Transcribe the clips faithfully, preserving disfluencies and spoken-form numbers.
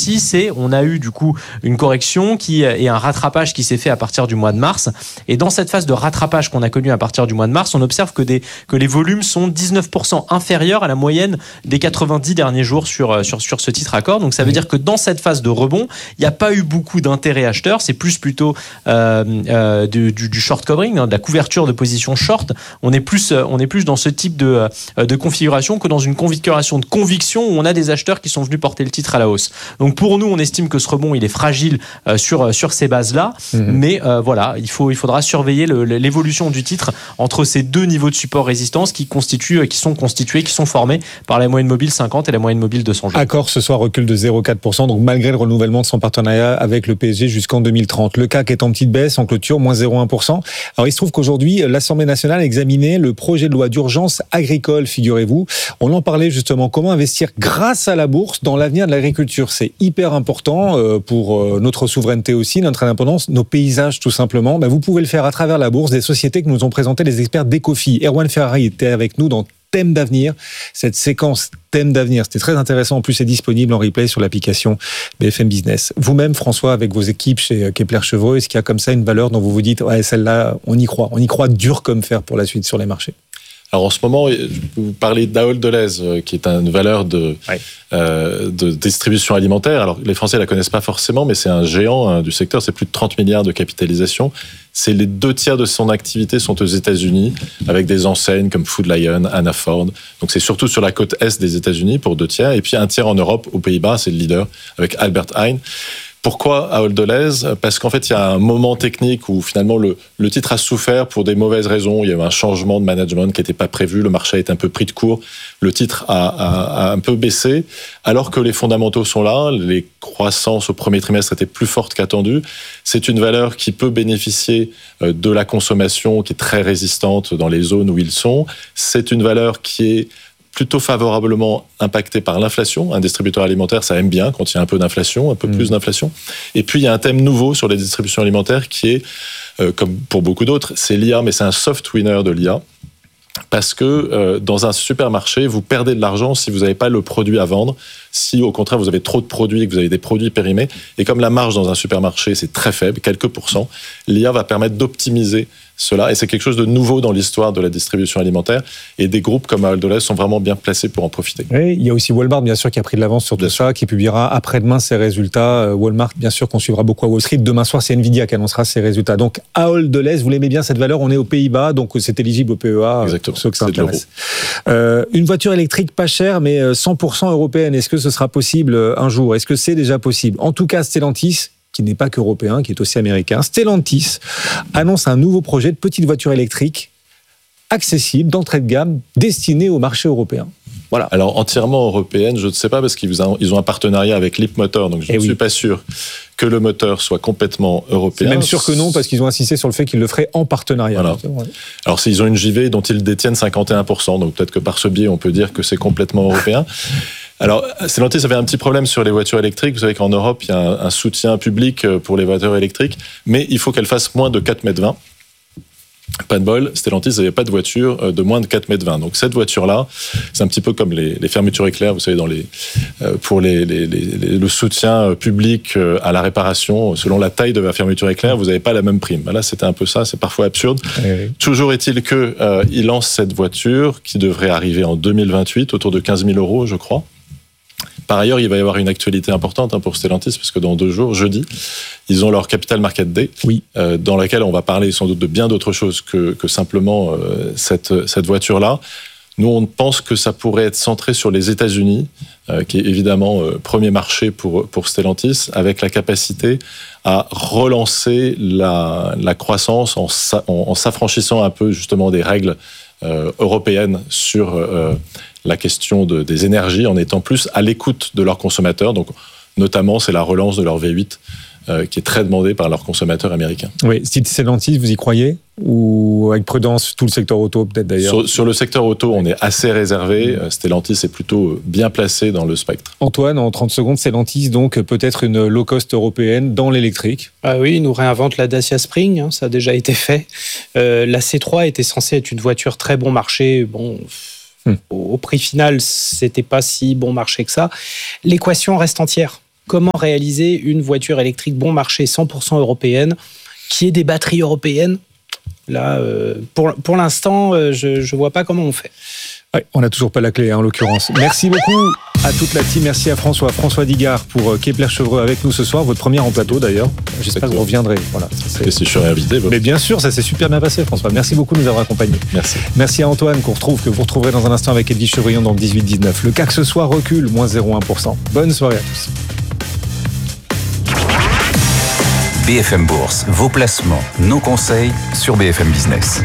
aussi, c'est on a eu du coup une correction qui et un rattrapage qui s'est fait à partir du mois de mars. Et dans cette phase de rattrapage qu'on a connue à partir du mois de mars, on observe que, des, que les volumes sont dix-neuf pour cent inférieurs à la moyenne des quatre-vingt-dix derniers jours sur, sur, sur ce titre Accor. Donc ça veut dire que dans cette phase de rebond, il n'y a pas eu beaucoup d'intérêt acheteur. C'est plus plutôt euh, euh, du, du, du short covering, hein, de la couverture de position short. On est plus, on est plus dans ce type de, de configuration que dans une configuration de conviction où on a des acheteurs qui sont venus porter le titre à la hausse. Donc pour nous, on estime que ce rebond, il est fragile euh, sur, sur ces bases-là. Mmh. Mais euh, voilà, il, faut, il faudra surveiller le, l'évolution du titre entre ces deux niveaux de support résistance qui, constituent, qui sont constitués, qui sont formés par la moyenne mobile cinquante et la moyenne mobile deux cents jours. Accor ce soir recule de zéro virgule quatre pour cent, donc malgré le renouvellement de son partenariat avec le P S G jusqu'en deux mille trente. Le C A C est en petite baisse, en clôture, moins zéro virgule un pour cent. Alors il se trouve qu'aujourd'hui, l'Assemblée nationale a examiné le projet de loi d'urgence agricole, figurez-vous. On en parlait justement, comment investir grâce à la bourse dans l'avenir de l'agriculture. C'est hyper important pour notre souveraineté aussi, notre indépendance, nos paysages tout simplement. Ben, vous pouvez le faire à travers la bourse, des sociétés que nous ont présentées les experts d'Ecofi. Erwan Ferrari était avec nous dans Thème d'avenir. Cette séquence Thème d'avenir, c'était très intéressant. En plus, c'est disponible en replay sur l'application B F M Business. Vous-même, François, avec vos équipes chez Kepler-Chevreux, est-ce qu'il y a comme ça une valeur dont vous vous dites, ouais, celle-là, on y croit. On y croit dur comme fer pour la suite sur les marchés? Alors en ce moment, vous parlez d'Ahold Delhaize, qui est une valeur de, ouais. euh, de distribution alimentaire. Alors les Français la connaissent pas forcément, mais c'est un géant hein, du secteur. C'est plus de trente milliards de capitalisation. C'est les deux tiers de son activité sont aux États-Unis, avec des enseignes comme Food Lion, Anna Ford. Donc c'est surtout sur la côte est des États-Unis pour deux tiers, et puis un tiers en Europe, aux Pays-Bas, c'est le leader avec Albert Heijn. Pourquoi Ahold Delhaize ? Parce qu'en fait, il y a un moment technique où finalement le, le titre a souffert pour des mauvaises raisons. Il y avait un changement de management qui n'était pas prévu. Le marché est un peu pris de court. Le titre a, a, a un peu baissé, alors que les fondamentaux sont là. Les croissances au premier trimestre étaient plus fortes qu'attendues. C'est une valeur qui peut bénéficier de la consommation, qui est très résistante dans les zones où ils sont. C'est une valeur qui est plutôt favorablement impacté par l'inflation. Un distributeur alimentaire, ça aime bien quand il y a un peu d'inflation, un peu mmh. plus d'inflation. Et puis, il y a un thème nouveau sur les distributions alimentaires qui est, euh, comme pour beaucoup d'autres, c'est l'I A, mais c'est un soft winner de l'I A. Parce que euh, dans un supermarché, vous perdez de l'argent si vous n'avez pas le produit à vendre. Si, au contraire, vous avez trop de produits et que vous avez des produits périmés. Et comme la marge dans un supermarché, c'est très faible, quelques pourcents, l'I A va permettre d'optimiser cela. Et c'est quelque chose de nouveau dans l'histoire de la distribution alimentaire. Et des groupes comme Ahold Delhaize sont vraiment bien placés pour en profiter. Oui, il y a aussi Walmart, bien sûr, qui a pris de l'avance sur tout ça, qui publiera après-demain ses résultats. Walmart, bien sûr, qu'on suivra beaucoup à Wall Street. Demain soir, c'est Nvidia qui annoncera ses résultats. Donc, Ahold Delhaize, vous l'aimez bien cette valeur. On est aux Pays-Bas, donc c'est éligible au P E A. Exactement. Pour ceux que ça intéresse. Euh, une voiture électrique pas chère, mais cent pour cent européenne. Est-ce que ce sera possible un jour ? Est-ce que c'est déjà possible ? En tout cas, Stellantis, qui n'est pas qu'européen, qui est aussi américain, Stellantis annonce un nouveau projet de petite voiture électrique accessible, d'entrée de gamme, destinée au marché européen. Voilà. Alors, entièrement européenne, je ne sais pas, parce qu'ils ont un partenariat avec Leapmotor, donc je ne oui. suis pas sûr que le moteur soit complètement européen. C'est même sûr que non, parce qu'ils ont insisté sur le fait qu'ils le feraient en partenariat. Voilà. Ouais. Alors, s'ils ont une J V dont ils détiennent cinquante et un pour cent, donc peut-être que par ce biais, on peut dire que c'est complètement européen. Alors, Stellantis avait un petit problème sur les voitures électriques. Vous savez qu'en Europe, il y a un, un soutien public pour les voitures électriques, mais il faut qu'elles fassent moins de quatre mètres vingt. Pas de bol, Stellantis n'avait pas de voiture de moins de quatre mètres vingt. Donc cette voiture-là, c'est un petit peu comme les, les fermetures éclair, vous savez, dans les, euh, pour les, les, les, les, le soutien public à la réparation. Selon la taille de la fermeture éclair, vous n'avez pas la même prime. Là, c'était un peu ça, c'est parfois absurde. Oui, oui. Toujours est-il qu'il euh, lance cette voiture qui devrait arriver en deux mille vingt-huit, autour de quinze mille euros, je crois. Par ailleurs, il va y avoir une actualité importante hein, pour Stellantis, parce que dans deux jours, jeudi, ils ont leur Capital Market Day, oui. euh, dans laquelle on va parler sans doute de bien d'autres choses que, que simplement euh, cette, cette voiture-là. Nous, on pense que ça pourrait être centré sur les États-Unis, euh, qui est évidemment euh, premier marché pour, pour Stellantis, avec la capacité à relancer la, la croissance en, sa, en, en s'affranchissant un peu justement des règles euh, européennes sur euh, la question de, des énergies, en étant plus à l'écoute de leurs consommateurs. Donc, notamment, c'est la relance de leur V huit euh, qui est très demandée par leurs consommateurs américains. Oui, Stellantis, vous y croyez ? Ou avec prudence, tout le secteur auto peut-être d'ailleurs ? Sur, sur le secteur auto, on est assez réservé. Mmh. Stellantis est plutôt bien placé dans le spectre. Antoine, en trente secondes, Stellantis, donc peut-être une low-cost européenne dans l'électrique. Ah oui, ils nous réinventent la Dacia Spring, hein, ça a déjà été fait. Euh, la C trois était censée être une voiture très bon marché. Bon... Hum. Au prix final, c'était pas si bon marché que ça. L'équation reste entière. comment réaliser une voiture électrique bon marché cent pour cent européenne, qui ait des batteries européennes. Là, euh, pour, pour l'instant, euh, je ne vois pas comment on fait. Ouais, on n'a toujours pas la clé, hein, en l'occurrence. Merci beaucoup à toute la team. Merci à François, François Digard pour Kepler-Chevreux avec nous ce soir. Votre première en plateau d'ailleurs. J'espère que vous reviendrez. Voilà, ça, Et si je suis réinvité. Bon. Mais bien sûr, ça s'est super bien passé, François. Merci beaucoup de nous avoir accompagnés. Merci. Merci à Antoine qu'on retrouve, que vous retrouverez dans un instant avec Edwige Chevrillon dans le dix-huit dix-neuf. Le C A C ce soir recule, moins zéro virgule un pour cent. Bonne soirée à tous. B F M Bourse, vos placements, nos conseils sur B F M Business.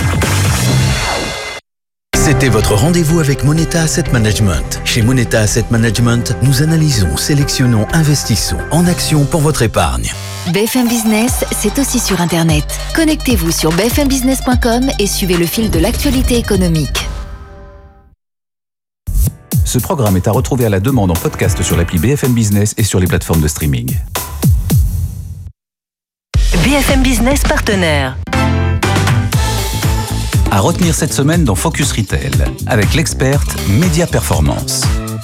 C'était votre rendez-vous avec Moneta Asset Management. Chez Moneta Asset Management, nous analysons, sélectionnons, investissons en action pour votre épargne. B F M Business, c'est aussi sur Internet. Connectez-vous sur b f m business point com et suivez le fil de l'actualité économique. Ce programme est à retrouver à la demande en podcast sur l'appli B F M Business et sur les plateformes de streaming. B F M Business partenaire. À retenir cette semaine dans Focus Retail, avec l'experte Média Performance.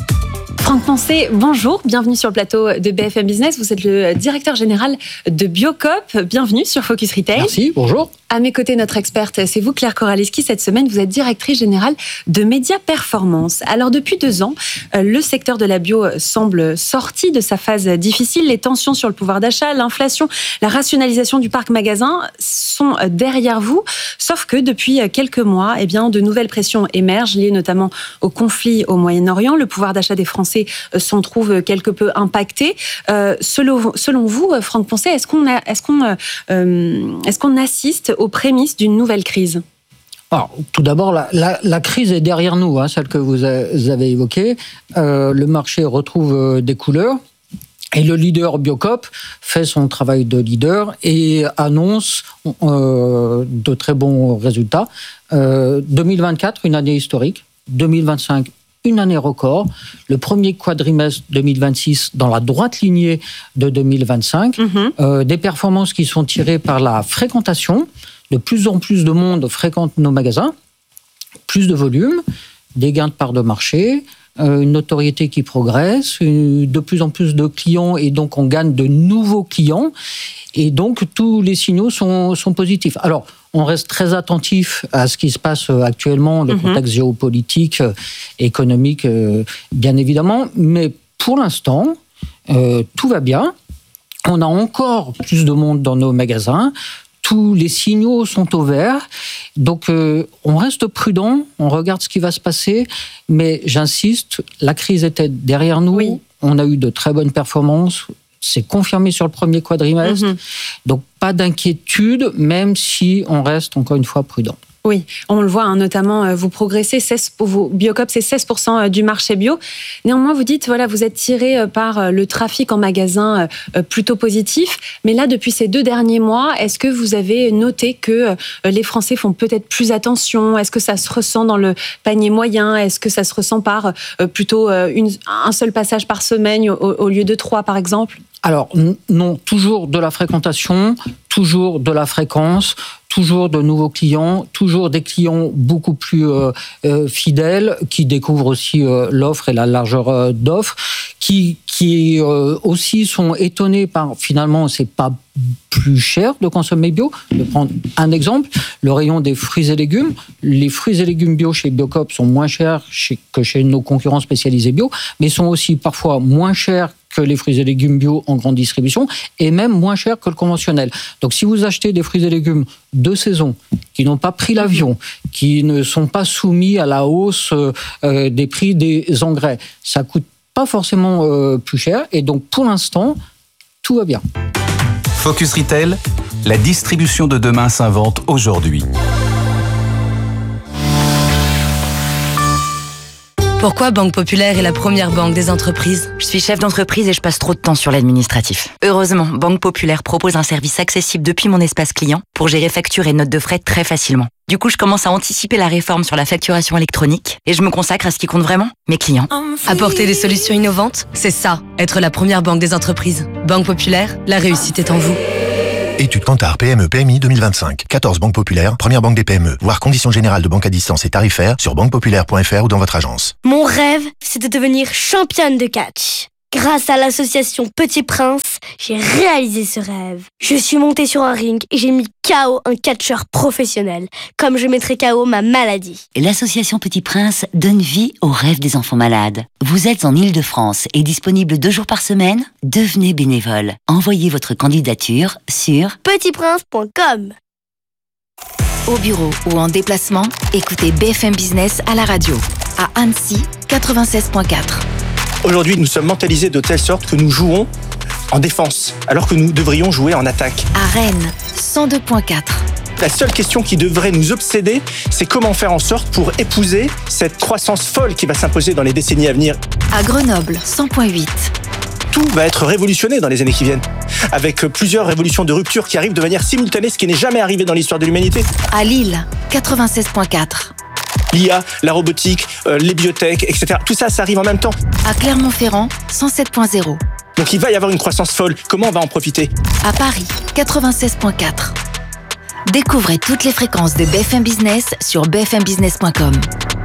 Franck Poncet, bonjour, bienvenue sur le plateau de B F M Business. Vous êtes le directeur général de Biocop. Bienvenue sur Focus Retail. Merci, bonjour. À mes côtés, notre experte, c'est vous, Claire Koraleski. Cette semaine, vous êtes directrice générale de Média Performance. Alors, depuis deux ans, le secteur de la bio semble sorti de sa phase difficile. Les tensions sur le pouvoir d'achat, l'inflation, la rationalisation du parc magasin sont derrière vous. Sauf que depuis quelques mois, eh bien, de nouvelles pressions émergent, liées notamment au conflit au Moyen-Orient. Le pouvoir d'achat des Français s'en trouve quelque peu impacté. Euh, selon, selon vous, Franck Poncet, est-ce qu'on, a, est-ce qu'on, euh, est-ce qu'on assiste aux prémices d'une nouvelle crise? Alors, tout d'abord, la, la, la crise est derrière nous, hein, celle que vous avez évoquée. Euh, le marché retrouve des couleurs. Et le leader Biocop fait son travail de leader et annonce euh, de très bons résultats. Euh, deux mille vingt-quatre, une année historique. deux mille vingt-cinq, une année record. Le premier quadrimestre deux mille vingt-six dans la droite lignée de deux mille vingt-cinq. Mm-hmm. Euh, des performances qui sont tirées par la fréquentation. De plus en plus de monde fréquente nos magasins. Plus de volume, des gains de part de marché, une notoriété qui progresse, de plus en plus de clients et donc on gagne de nouveaux clients et donc tous les signaux sont, sont positifs. Alors, on reste très attentif à ce qui se passe actuellement, le contexte mmh. géopolitique, économique, bien évidemment, mais pour l'instant, euh, tout va bien. On a encore plus de monde dans nos magasins. Tous les signaux sont au vert, donc euh, on reste prudent, on regarde ce qui va se passer, mais j'insiste, la crise était derrière nous, oui. On a eu de très bonnes performances, c'est confirmé sur le premier quadrimestre, mm-hmm. donc pas d'inquiétude, même si on reste encore une fois prudent. Oui, on le voit, hein, notamment, vous progressez, seize, vous, Biocop, c'est seize pour cent du marché bio. Néanmoins, vous dites, voilà, vous êtes tiré par le trafic en magasin plutôt positif. Mais là, depuis ces deux derniers mois, est-ce que vous avez noté que les Français font peut-être plus attention? Est-ce que ça se ressent dans le panier moyen? Est-ce que ça se ressent par plutôt une, un seul passage par semaine au, au lieu de trois, par exemple? Alors, non, toujours de la fréquentation, toujours de la fréquence, toujours de nouveaux clients, toujours des clients beaucoup plus euh, euh, fidèles, qui découvrent aussi euh, l'offre et la largeur euh, d'offres, qui, qui euh, aussi sont étonnés par, finalement, c'est pas plus cher de consommer bio. Je vais prendre un exemple, le rayon des fruits et légumes. Les fruits et légumes bio chez Biocop sont moins chers chez, que chez nos concurrents spécialisés bio, mais sont aussi parfois moins chers que les fruits et légumes bio en grande distribution, et même moins cher que le conventionnel. Donc si vous achetez des fruits et légumes de saison, qui n'ont pas pris l'avion, qui ne sont pas soumis à la hausse euh, des prix des engrais, ça coûte pas forcément euh, plus cher, et donc pour l'instant, tout va bien. Focus Retail, la distribution de demain s'invente aujourd'hui. Pourquoi Banque Populaire est la première banque des entreprises? Je suis chef d'entreprise et je passe trop de temps sur l'administratif. Heureusement, Banque Populaire propose un service accessible depuis mon espace client pour gérer factures et notes de frais très facilement. Du coup, je commence à anticiper la réforme sur la facturation électronique et je me consacre à ce qui compte vraiment, mes clients. Apporter des solutions innovantes, c'est ça, être la première banque des entreprises. Banque Populaire, la réussite est en vous. Étude Kantar P M E P M I deux mille vingt-cinq. quatorze banques populaires, première banque des P M E. Voir conditions générales de banque à distance et tarifaires sur banque populaire point f r ou dans votre agence. Mon rêve, c'est de devenir championne de catch. Grâce à l'association Petit Prince, j'ai réalisé ce rêve. Je suis montée sur un ring et j'ai mis K O un catcheur professionnel, comme je mettrai K O ma maladie. L'association Petit Prince donne vie aux rêves des enfants malades. Vous êtes en Île-de-France et disponible deux jours par semaine? Devenez bénévole. Envoyez votre candidature sur petit prince point com. Au bureau ou en déplacement, écoutez B F M Business à la radio. À Annecy, quatre-vingt-seize virgule quatre. Aujourd'hui, nous sommes mentalisés de telle sorte que nous jouons en défense, alors que nous devrions jouer en attaque. À Rennes, cent deux virgule quatre. La seule question qui devrait nous obséder, c'est comment faire en sorte pour épouser cette croissance folle qui va s'imposer dans les décennies à venir. À Grenoble, cent virgule huit. Tout va être révolutionné dans les années qui viennent, avec plusieurs révolutions de rupture qui arrivent de manière simultanée, ce qui n'est jamais arrivé dans l'histoire de l'humanité. À Lille, quatre-vingt-seize virgule quatre. L'I A, la robotique, euh, les biotech, et cetera. Tout ça, ça arrive en même temps. À Clermont-Ferrand, cent sept virgule zéro. Donc il va y avoir une croissance folle. Comment on va en profiter? À Paris, quatre-vingt-seize virgule quatre. Découvrez toutes les fréquences de B F M Business sur b f m business point com.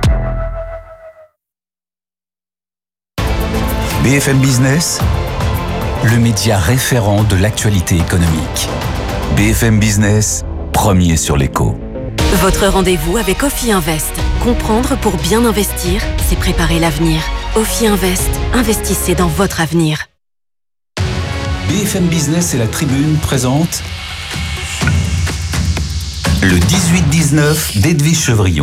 B F M Business, le média référent de l'actualité économique. B F M Business, premier sur l'écho. Votre rendez-vous avec Ophi Invest. Comprendre pour bien investir, c'est préparer l'avenir. Ophi Invest, investissez dans votre avenir. B F M Business et la Tribune présentent le dix-huit dix-neuf d'Edwige Chevrillon.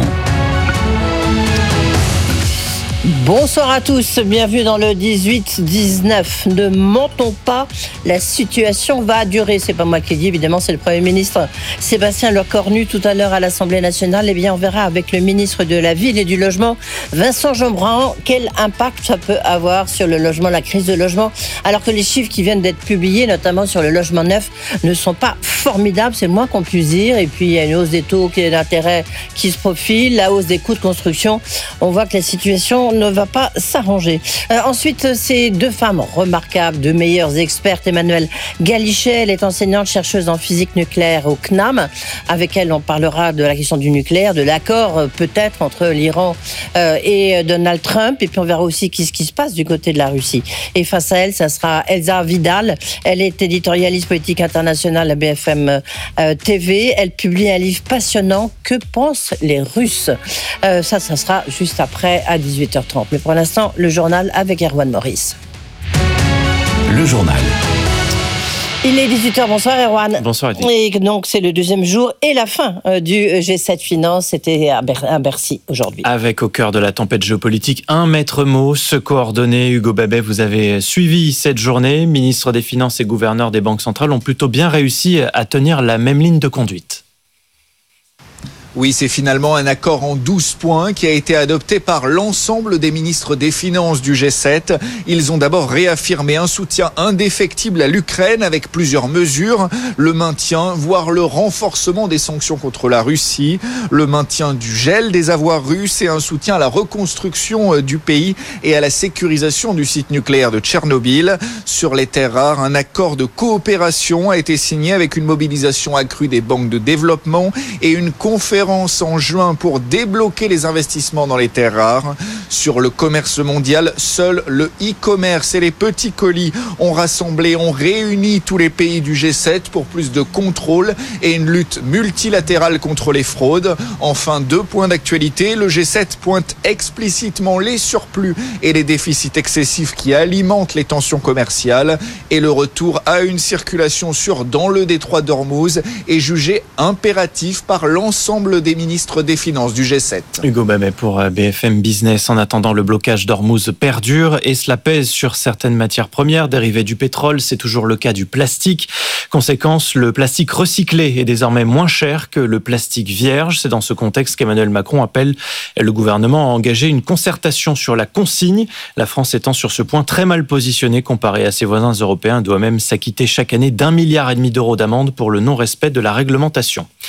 Bonsoir à tous, bienvenue dans le dix-huit dix-neuf. Ne mentons pas, la situation va durer. C'est pas moi qui dis, évidemment, c'est le Premier ministre Sébastien Lecornu tout à l'heure à l'Assemblée nationale. Eh bien, on verra avec le ministre de la Ville et du Logement, Vincent Jeanbrun, quel impact ça peut avoir sur le logement, la crise de logement, alors que les chiffres qui viennent d'être publiés, notamment sur le logement neuf, ne sont pas formidables, c'est le moins qu'on puisse dire. Et puis, il y a une hausse des taux d'intérêt qui se profile, la hausse des coûts de construction. On voit que la situation ne va pas s'arranger. Euh, ensuite, ces deux femmes remarquables, deux meilleures expertes. Emmanuelle Galichet, elle est enseignante chercheuse en physique nucléaire au C N A M. Avec elle, on parlera de la question du nucléaire, de l'accord euh, peut-être entre l'Iran euh, et Donald Trump. Et puis on verra aussi ce qui se passe du côté de la Russie. Et face à elle, ça sera Elsa Vidal. Elle est éditorialiste politique internationale à B F M euh, T V. Elle publie un livre passionnant, Que pensent les Russes? euh, Ça, ça sera juste après à dix-huit heures trente. Mais pour l'instant, le journal avec Erwan Maurice. Le journal. Il est dix-huit heures, bonsoir Erwan. Bonsoir Edith. Et donc c'est le deuxième jour et la fin du G sept Finance, c'était à, Ber- à Bercy aujourd'hui. Avec au cœur de la tempête géopolitique, un maître mot, se coordonner. Hugo Babet, vous avez suivi cette journée. Ministre des Finances et gouverneur des banques centrales ont plutôt bien réussi à tenir la même ligne de conduite. Oui, c'est finalement un accord en douze points qui a été adopté par l'ensemble des ministres des Finances du G sept. Ils ont d'abord réaffirmé un soutien indéfectible à l'Ukraine avec plusieurs mesures. Le maintien, voire le renforcement des sanctions contre la Russie, le maintien du gel des avoirs russes et un soutien à la reconstruction du pays et à la sécurisation du site nucléaire de Tchernobyl. Sur les terres rares, un accord de coopération a été signé avec une mobilisation accrue des banques de développement et une conférence en juin pour débloquer les investissements dans les terres rares. Sur le commerce mondial, seul le e-commerce et les petits colis ont rassemblé, ont réuni tous les pays du G sept pour plus de contrôle et une lutte multilatérale contre les fraudes. Enfin, deux points d'actualité. Le G sept pointe explicitement les surplus et les déficits excessifs qui alimentent les tensions commerciales. Et le retour à une circulation sûre dans le détroit d'Ormuz est jugé impératif par l'ensemble des ministres des Finances du G sept. Hugo Babet pour B F M Business. En attendant, le blocage d'Ormuz perdure et cela pèse sur certaines matières premières dérivées du pétrole. C'est toujours le cas du plastique. Conséquence, le plastique recyclé est désormais moins cher que le plastique vierge. C'est dans ce contexte qu'Emmanuel Macron appelle le gouvernement à engager une concertation sur la consigne. La France étant sur ce point très mal positionnée comparée à ses voisins européens, doit même s'acquitter chaque année d'un milliard et demi d'euros d'amende pour le non-respect de la réglementation.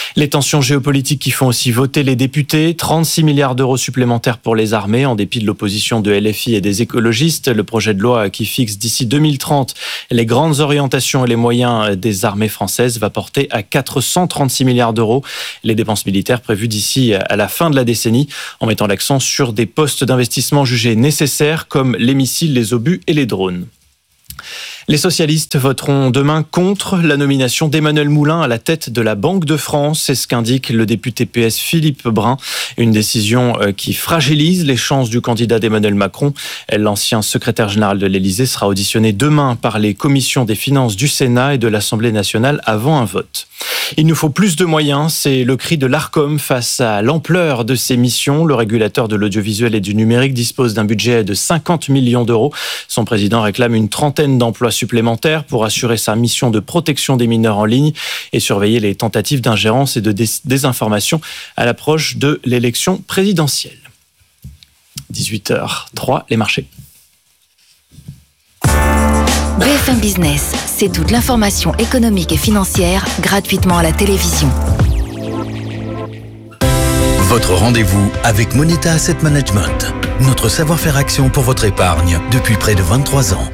Les tensions géopolitiques qui font aussi voter les députés, trente-six milliards d'euros supplémentaires pour les armées, en dépit de l'opposition de L F I et des écologistes. Le projet de loi qui fixe d'ici deux mille trente les grandes orientations et les moyens des armées françaises va porter à quatre cent trente-six milliards d'euros les dépenses militaires prévues d'ici à la fin de la décennie, en mettant l'accent sur des postes d'investissement jugés nécessaires comme les missiles, les obus et les drones. Les socialistes voteront demain contre la nomination d'Emmanuel Moulin à la tête de la Banque de France. C'est ce qu'indique le député P S Philippe Brun. Une décision qui fragilise les chances du candidat d'Emmanuel Macron. L'ancien secrétaire général de l'Élysée sera auditionné demain par les commissions des finances du Sénat et de l'Assemblée nationale avant un vote. Il nous faut plus de moyens, c'est le cri de l'Arcom face à l'ampleur de ses missions. Le régulateur de l'audiovisuel et du numérique dispose d'un budget de cinquante millions d'euros. Son président réclame une trentaine d'emplois supplémentaires pour assurer sa mission de protection des mineurs en ligne et surveiller les tentatives d'ingérence et de désinformation à l'approche de l'élection présidentielle. dix-huit heures trois, les marchés. B F M Business, c'est toute l'information économique et financière gratuitement à la télévision. Votre rendez-vous avec Moneta Asset Management. Notre savoir-faire action pour votre épargne depuis près de vingt-trois ans.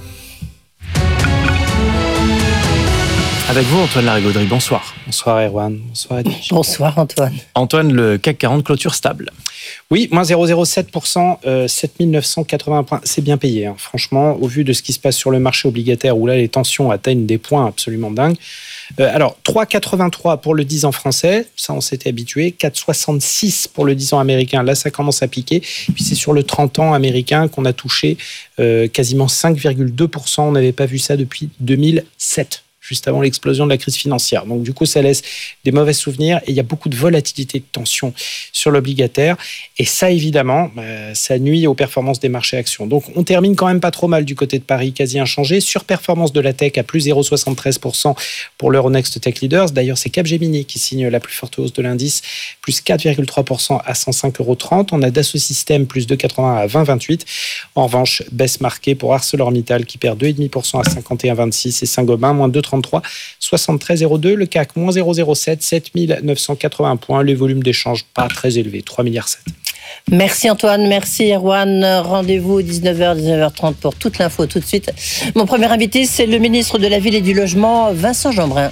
Avec vous, Antoine Larigauderie, bonsoir. Bonsoir Erwan, bonsoir Edwige. Bonsoir Antoine. Antoine, le C A C quarante clôture stable. Oui, moins zéro virgule zéro sept pour cent, euh, sept mille neuf cent quatre-vingts points. C'est bien payé, hein. Franchement, au vu de ce qui se passe sur le marché obligataire, où là les tensions atteignent des points absolument dingues. Euh, alors, trois virgule quatre-vingt-trois pour le dix ans français, ça on s'était habitué. quatre virgule soixante-six pour le dix ans américain, là ça commence à piquer. Puis c'est sur le trente ans américain qu'on a touché euh, quasiment cinq virgule deux pour cent. On n'avait pas vu ça depuis deux mille sept. Juste avant l'explosion de la crise financière. Donc du coup, ça laisse des mauvais souvenirs et il y a beaucoup de volatilité, de tension sur l'obligataire. Et ça, évidemment, bah, ça nuit aux performances des marchés actions. Donc on termine quand même pas trop mal du côté de Paris, quasi inchangé. Surperformance de la tech à plus zéro virgule soixante-treize pour cent pour l'Euronext Tech Leaders. D'ailleurs, c'est Capgemini qui signe la plus forte hausse de l'indice, plus quatre virgule trois pour cent à cent cinq euros trente. On a Dassault Systèmes, plus deux virgule quatre-vingts à vingt virgule vingt-huit. En revanche, baisse marquée pour ArcelorMittal qui perd deux virgule cinq pour cent à cinquante et un virgule vingt-six et Saint-Gobain, moins deux virgule trente-trois, soixante-treize virgule zéro deux. Le C A C, moins zéro virgule zéro sept, sept mille neuf cent quatre-vingts points. Les volumes d'échange pas très élevés, trois virgule sept milliards. Merci Antoine, merci Erwan. Rendez-vous dix-neuf heures, dix-neuf heures trente pour toute l'info tout de suite. Mon premier invité, c'est le ministre de la Ville et du Logement, Vincent Jeanbrun.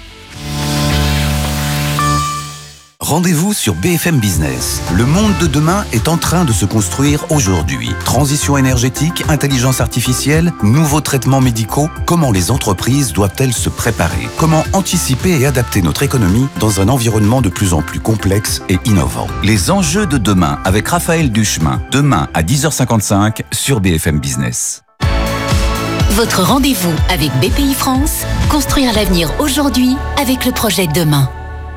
Rendez-vous sur B F M Business. Le monde de demain est en train de se construire aujourd'hui. Transition énergétique, intelligence artificielle, nouveaux traitements médicaux. Comment les entreprises doivent-elles se préparer? Comment anticiper et adapter notre économie dans un environnement de plus en plus complexe et innovant? Les enjeux de demain avec Raphaël Duchemin. Demain à dix heures cinquante-cinq sur B F M Business. Votre rendez-vous avec B P I France. Construire l'avenir aujourd'hui avec le projet de demain.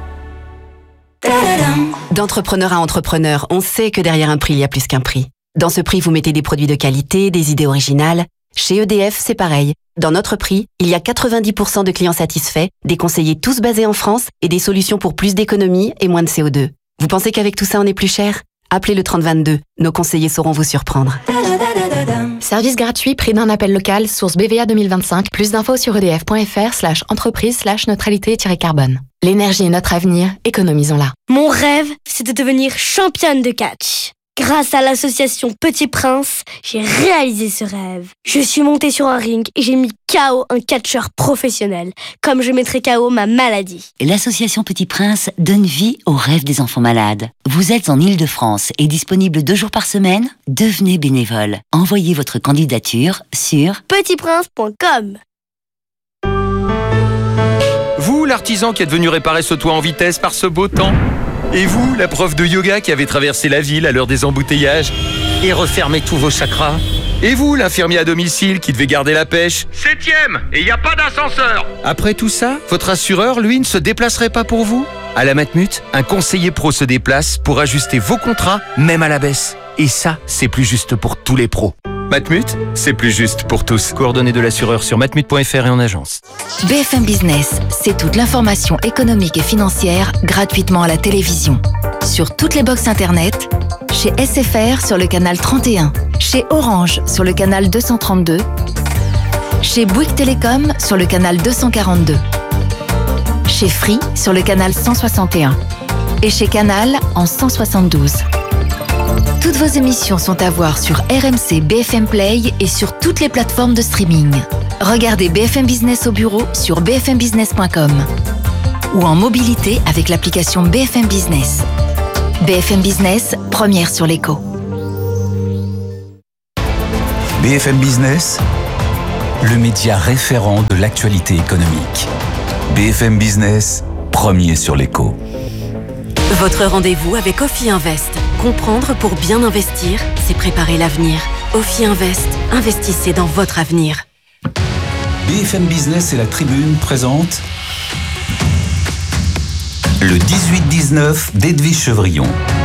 D'entrepreneur à entrepreneur, on sait que derrière un prix, il y a plus qu'un prix. Dans ce prix, vous mettez des produits de qualité, des idées originales. Chez E D F, c'est pareil. Dans notre prix, il y a quatre-vingt-dix pour cent de clients satisfaits, des conseillers tous basés en France et des solutions pour plus d'économie et moins de C O deux. Vous pensez qu'avec tout ça, on est plus cher? Appelez le trente vingt-deux. Nos conseillers sauront vous surprendre. Service gratuit, prix d'un appel local, source B V A deux mille vingt-cinq. Plus d'infos sur edf.fr slash entreprise slash neutralité-carbone. L'énergie est notre avenir, économisons-la. Mon rêve, c'est de devenir championne de catch. Grâce à l'association Petit Prince, j'ai réalisé ce rêve. Je suis montée sur un ring et j'ai mis K O un catcheur professionnel, comme je mettrais K O ma maladie. L'association Petit Prince donne vie aux rêves des enfants malades. Vous êtes en Île-de-France et disponible deux jours par semaine? Devenez bénévole. Envoyez votre candidature sur petit prince point com. Vous, l'artisan qui êtes venu réparer ce toit en vitesse par ce beau temps? Et vous, la prof de yoga qui avait traversé la ville à l'heure des embouteillages et refermé tous vos chakras? Et vous, l'infirmier à domicile qui devait garder la pêche? Septième, et il n'y a pas d'ascenseur. Après tout ça, votre assureur, lui, ne se déplacerait pas pour vous? À la Matmut, un conseiller pro se déplace pour ajuster vos contrats, même à la baisse. Et ça, c'est plus juste pour tous les pros. Matmut, c'est plus juste pour tous. Coordonnées de l'assureur sur matmut point f r et en agence. B F M Business, c'est toute l'information économique et financière gratuitement à la télévision. Sur toutes les box internet, chez S F R sur le canal trente et un, chez Orange sur le canal deux cent trente-deux, chez Bouygues Télécom sur le canal deux cent quarante-deux, Chez Free, sur le canal cent soixante et un. Et chez Canal, en cent soixante-douze. Toutes vos émissions sont à voir sur R M C B F M Play et sur toutes les plateformes de streaming. Regardez B F M Business au bureau sur b f m business point com ou en mobilité avec l'application B F M Business. B F M Business, première sur l'écho. B F M Business, le média référent de l'actualité économique. B F M Business, premier sur l'écho. Votre rendez-vous avec Ophi Invest. Comprendre pour bien investir, c'est préparer l'avenir. Ophi Invest, investissez dans votre avenir. B F M Business et la Tribune présentent le dix-huit dix-neuf d'Edwige Chevrillon.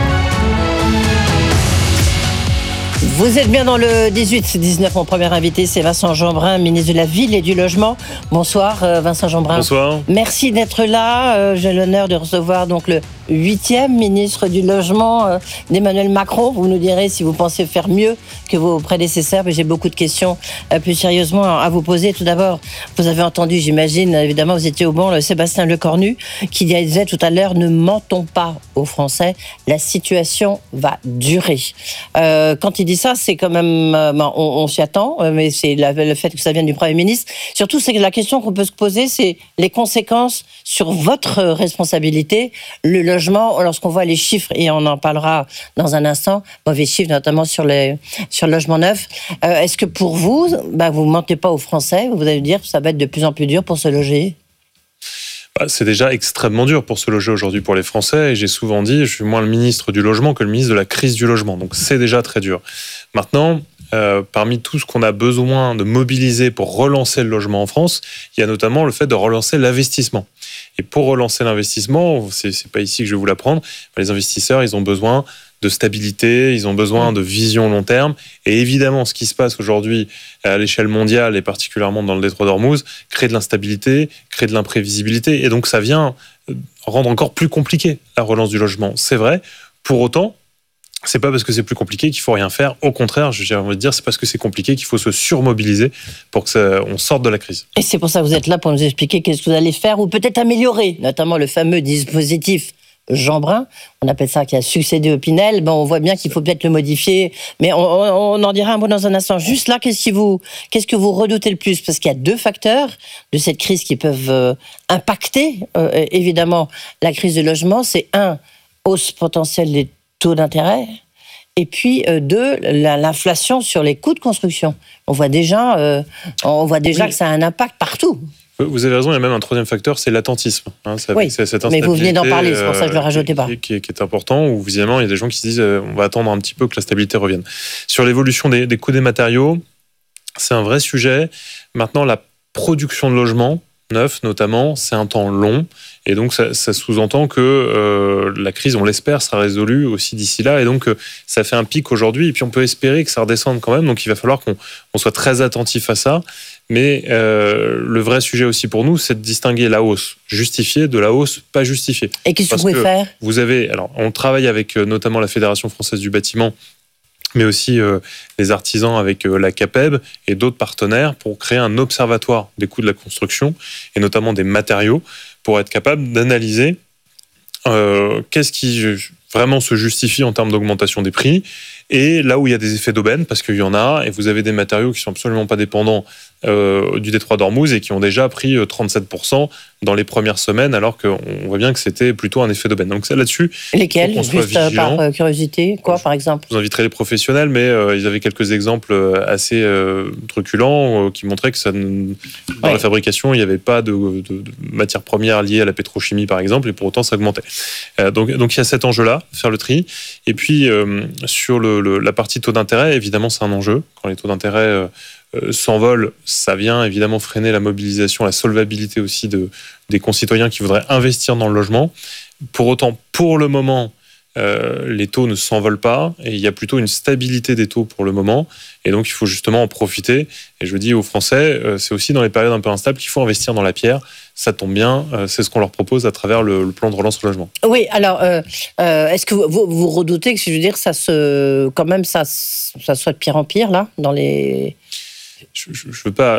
Vous êtes bien dans le dix-huit dix-neuf. Mon premier invité, c'est Vincent Jeanbrun, ministre de la Ville et du Logement. Bonsoir, Vincent Jeanbrun. Bonsoir. Merci d'être là. J'ai l'honneur de recevoir donc le huitième ministre du Logement euh, d'Emmanuel Macron. Vous nous direz si vous pensez faire mieux que vos prédécesseurs. Mais j'ai beaucoup de questions euh, plus sérieusement à vous poser. Tout d'abord, vous avez entendu, j'imagine, évidemment, vous étiez au banc, le Sébastien Lecornu, qui disait tout à l'heure, ne mentons pas aux Français, la situation va durer. Euh, quand il dit ça, c'est quand même, euh, on, on s'y attend, euh, mais c'est la, le fait que ça vienne du Premier ministre. Surtout, c'est que la question qu'on peut se poser, c'est les conséquences sur votre responsabilité, le logement, lorsqu'on voit les chiffres, et on en parlera dans un instant, mauvais chiffres, notamment sur, les, sur le logement neuf. Euh, est-ce que pour vous, bah, vous ne mentez pas aux Français, vous allez dire que ça va être de plus en plus dur pour se loger ? Bah, c'est déjà extrêmement dur pour se loger aujourd'hui pour les Français, et j'ai souvent dit, je suis moins le ministre du logement que le ministre de la crise du logement, donc c'est déjà très dur. Maintenant, euh, parmi tout ce qu'on a besoin de mobiliser pour relancer le logement en France, il y a notamment le fait de relancer l'investissement. Et pour relancer l'investissement, c'est, c'est pas ici que je vais vous l'apprendre, les investisseurs, ils ont besoin de stabilité, ils ont besoin de vision long terme. Et évidemment, ce qui se passe aujourd'hui à l'échelle mondiale, et particulièrement dans le détroit d'Ormuz, crée de l'instabilité, crée de l'imprévisibilité. Et donc, ça vient rendre encore plus compliqué la relance du logement. C'est vrai. Pour autant, c'est pas parce que c'est plus compliqué qu'il faut rien faire. Au contraire, j'ai envie de dire, c'est parce que c'est compliqué qu'il faut se surmobiliser pour que ça, on sorte de la crise. Et c'est pour ça que vous êtes là pour nous expliquer qu'est-ce que vous allez faire ou peut-être améliorer, notamment le fameux dispositif Jeanbrun, on appelle ça qui a succédé au Pinel. Bon, on voit bien qu'il faut peut-être le modifier, mais on, on, on en dira un mot dans un instant. Juste là, qu'est-ce, qui vous, qu'est-ce que vous redoutez le plus ? Parce qu'il y a deux facteurs de cette crise qui peuvent euh, impacter, euh, évidemment, la crise du logement. C'est un, hausse potentielle des taux d'intérêt, et puis euh, deux, la, l'inflation sur les coûts de construction. On voit déjà, euh, on voit déjà oui. que ça a un impact partout. Vous avez raison, il y a même un troisième facteur, c'est l'attentisme. Hein, c'est oui, c'est cette mais vous venez d'en parler, c'est pour ça que je ne le rajoutais pas. Qui, qui, qui est important, où visiblement, il y a des gens qui se disent euh, on va attendre un petit peu que la stabilité revienne. Sur l'évolution des, des coûts des matériaux, c'est un vrai sujet. Maintenant, la production de logements neufs, notamment, c'est un temps long. Et donc, ça, ça sous-entend que euh, la crise, on l'espère, sera résolue aussi d'ici là. Et donc, euh, ça fait un pic aujourd'hui. Et puis, on peut espérer que ça redescende quand même. Donc, il va falloir qu'on on soit très attentif à ça. Mais euh, le vrai sujet aussi pour nous, c'est de distinguer la hausse justifiée de la hausse pas justifiée. Et qu'est-ce que vous pouvez faire ? Vous avez, alors, on travaille avec euh, notamment la Fédération française du bâtiment, mais aussi euh, les artisans avec euh, la CAPEB et d'autres partenaires pour créer un observatoire des coûts de la construction et notamment des matériaux pour être capable d'analyser euh, qu'est-ce qui vraiment se justifie en termes d'augmentation des prix et là où il y a des effets d'aubaine, parce qu'il y en a, et vous avez des matériaux qui sont absolument pas dépendants euh, du détroit d'Ormuz et qui ont déjà pris trente-sept pour cent dans les premières semaines, alors qu'on voit bien que c'était plutôt un effet d'aubaine. Donc c'est là-dessus. Lesquels ? Juste par euh, curiosité, quoi, par exemple ? Je vous inviterai les professionnels, mais euh, ils avaient quelques exemples assez euh, truculents euh, qui montraient que ça, dans ouais. la fabrication, il n'y avait pas de, de, de matières premières liées à la pétrochimie, par exemple, et pour autant ça augmentait. Euh, donc, donc il y a cet enjeu-là, faire le tri. Et puis euh, sur le, le, la partie taux d'intérêt, évidemment, c'est un enjeu. Quand les taux d'intérêt euh, euh, s'envolent, ça vient évidemment freiner la mobilisation, la solvabilité aussi de, des concitoyens qui voudraient investir dans le logement. Pour autant, pour le moment, euh, les taux ne s'envolent pas et il y a plutôt une stabilité des taux pour le moment. Et donc, il faut justement en profiter. Et je dis aux Français, euh, c'est aussi dans les périodes un peu instables qu'il faut investir dans la pierre. Ça tombe bien, euh, c'est ce qu'on leur propose à travers le, le plan de relance au logement. Oui, alors, euh, euh, est-ce que vous, vous, vous redoutez que, je veux dire, ça se, quand même, ça, ça soit de pire en pire, là, dans les... Je ne veux pas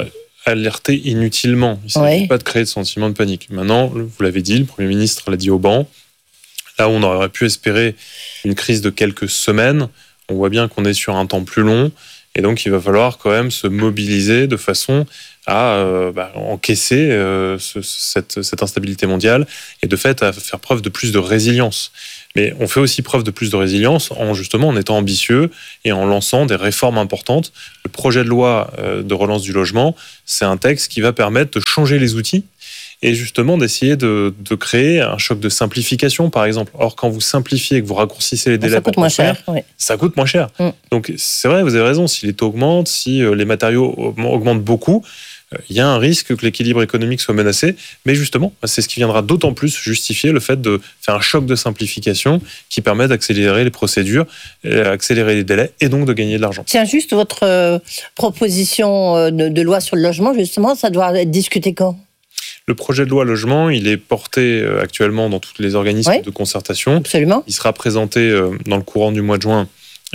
alerter inutilement. Il ne s'agit ouais. pas de créer de sentiment de panique. Maintenant, vous l'avez dit, le Premier ministre l'a dit au banc, là où on aurait pu espérer une crise de quelques semaines, on voit bien qu'on est sur un temps plus long, et donc il va falloir quand même se mobiliser de façon à euh, bah, encaisser euh, ce, cette, cette instabilité mondiale, et de fait à faire preuve de plus de résilience. Mais on fait aussi preuve de plus de résilience en justement en étant ambitieux et en lançant des réformes importantes. Le projet de loi de relance du logement, c'est un texte qui va permettre de changer les outils et justement d'essayer de, de créer un choc de simplification, par exemple. Or, quand vous simplifiez et que vous raccourcissez les délais, ça coûte moins cher. Oui. Ça coûte moins cher. Mm. Donc c'est vrai, vous avez raison. Si les taux augmentent, si les matériaux augmentent beaucoup, il y a un risque que l'équilibre économique soit menacé, mais justement, c'est ce qui viendra d'autant plus justifier le fait de faire un choc de simplification qui permet d'accélérer les procédures, accélérer les délais et donc de gagner de l'argent. Tiens, juste votre euh, proposition de, de loi sur le logement, justement, ça doit être discuté quand ? Le projet de loi logement, il est porté actuellement dans tous les organismes oui, de concertation. Absolument. Il sera présenté dans le courant du mois de juin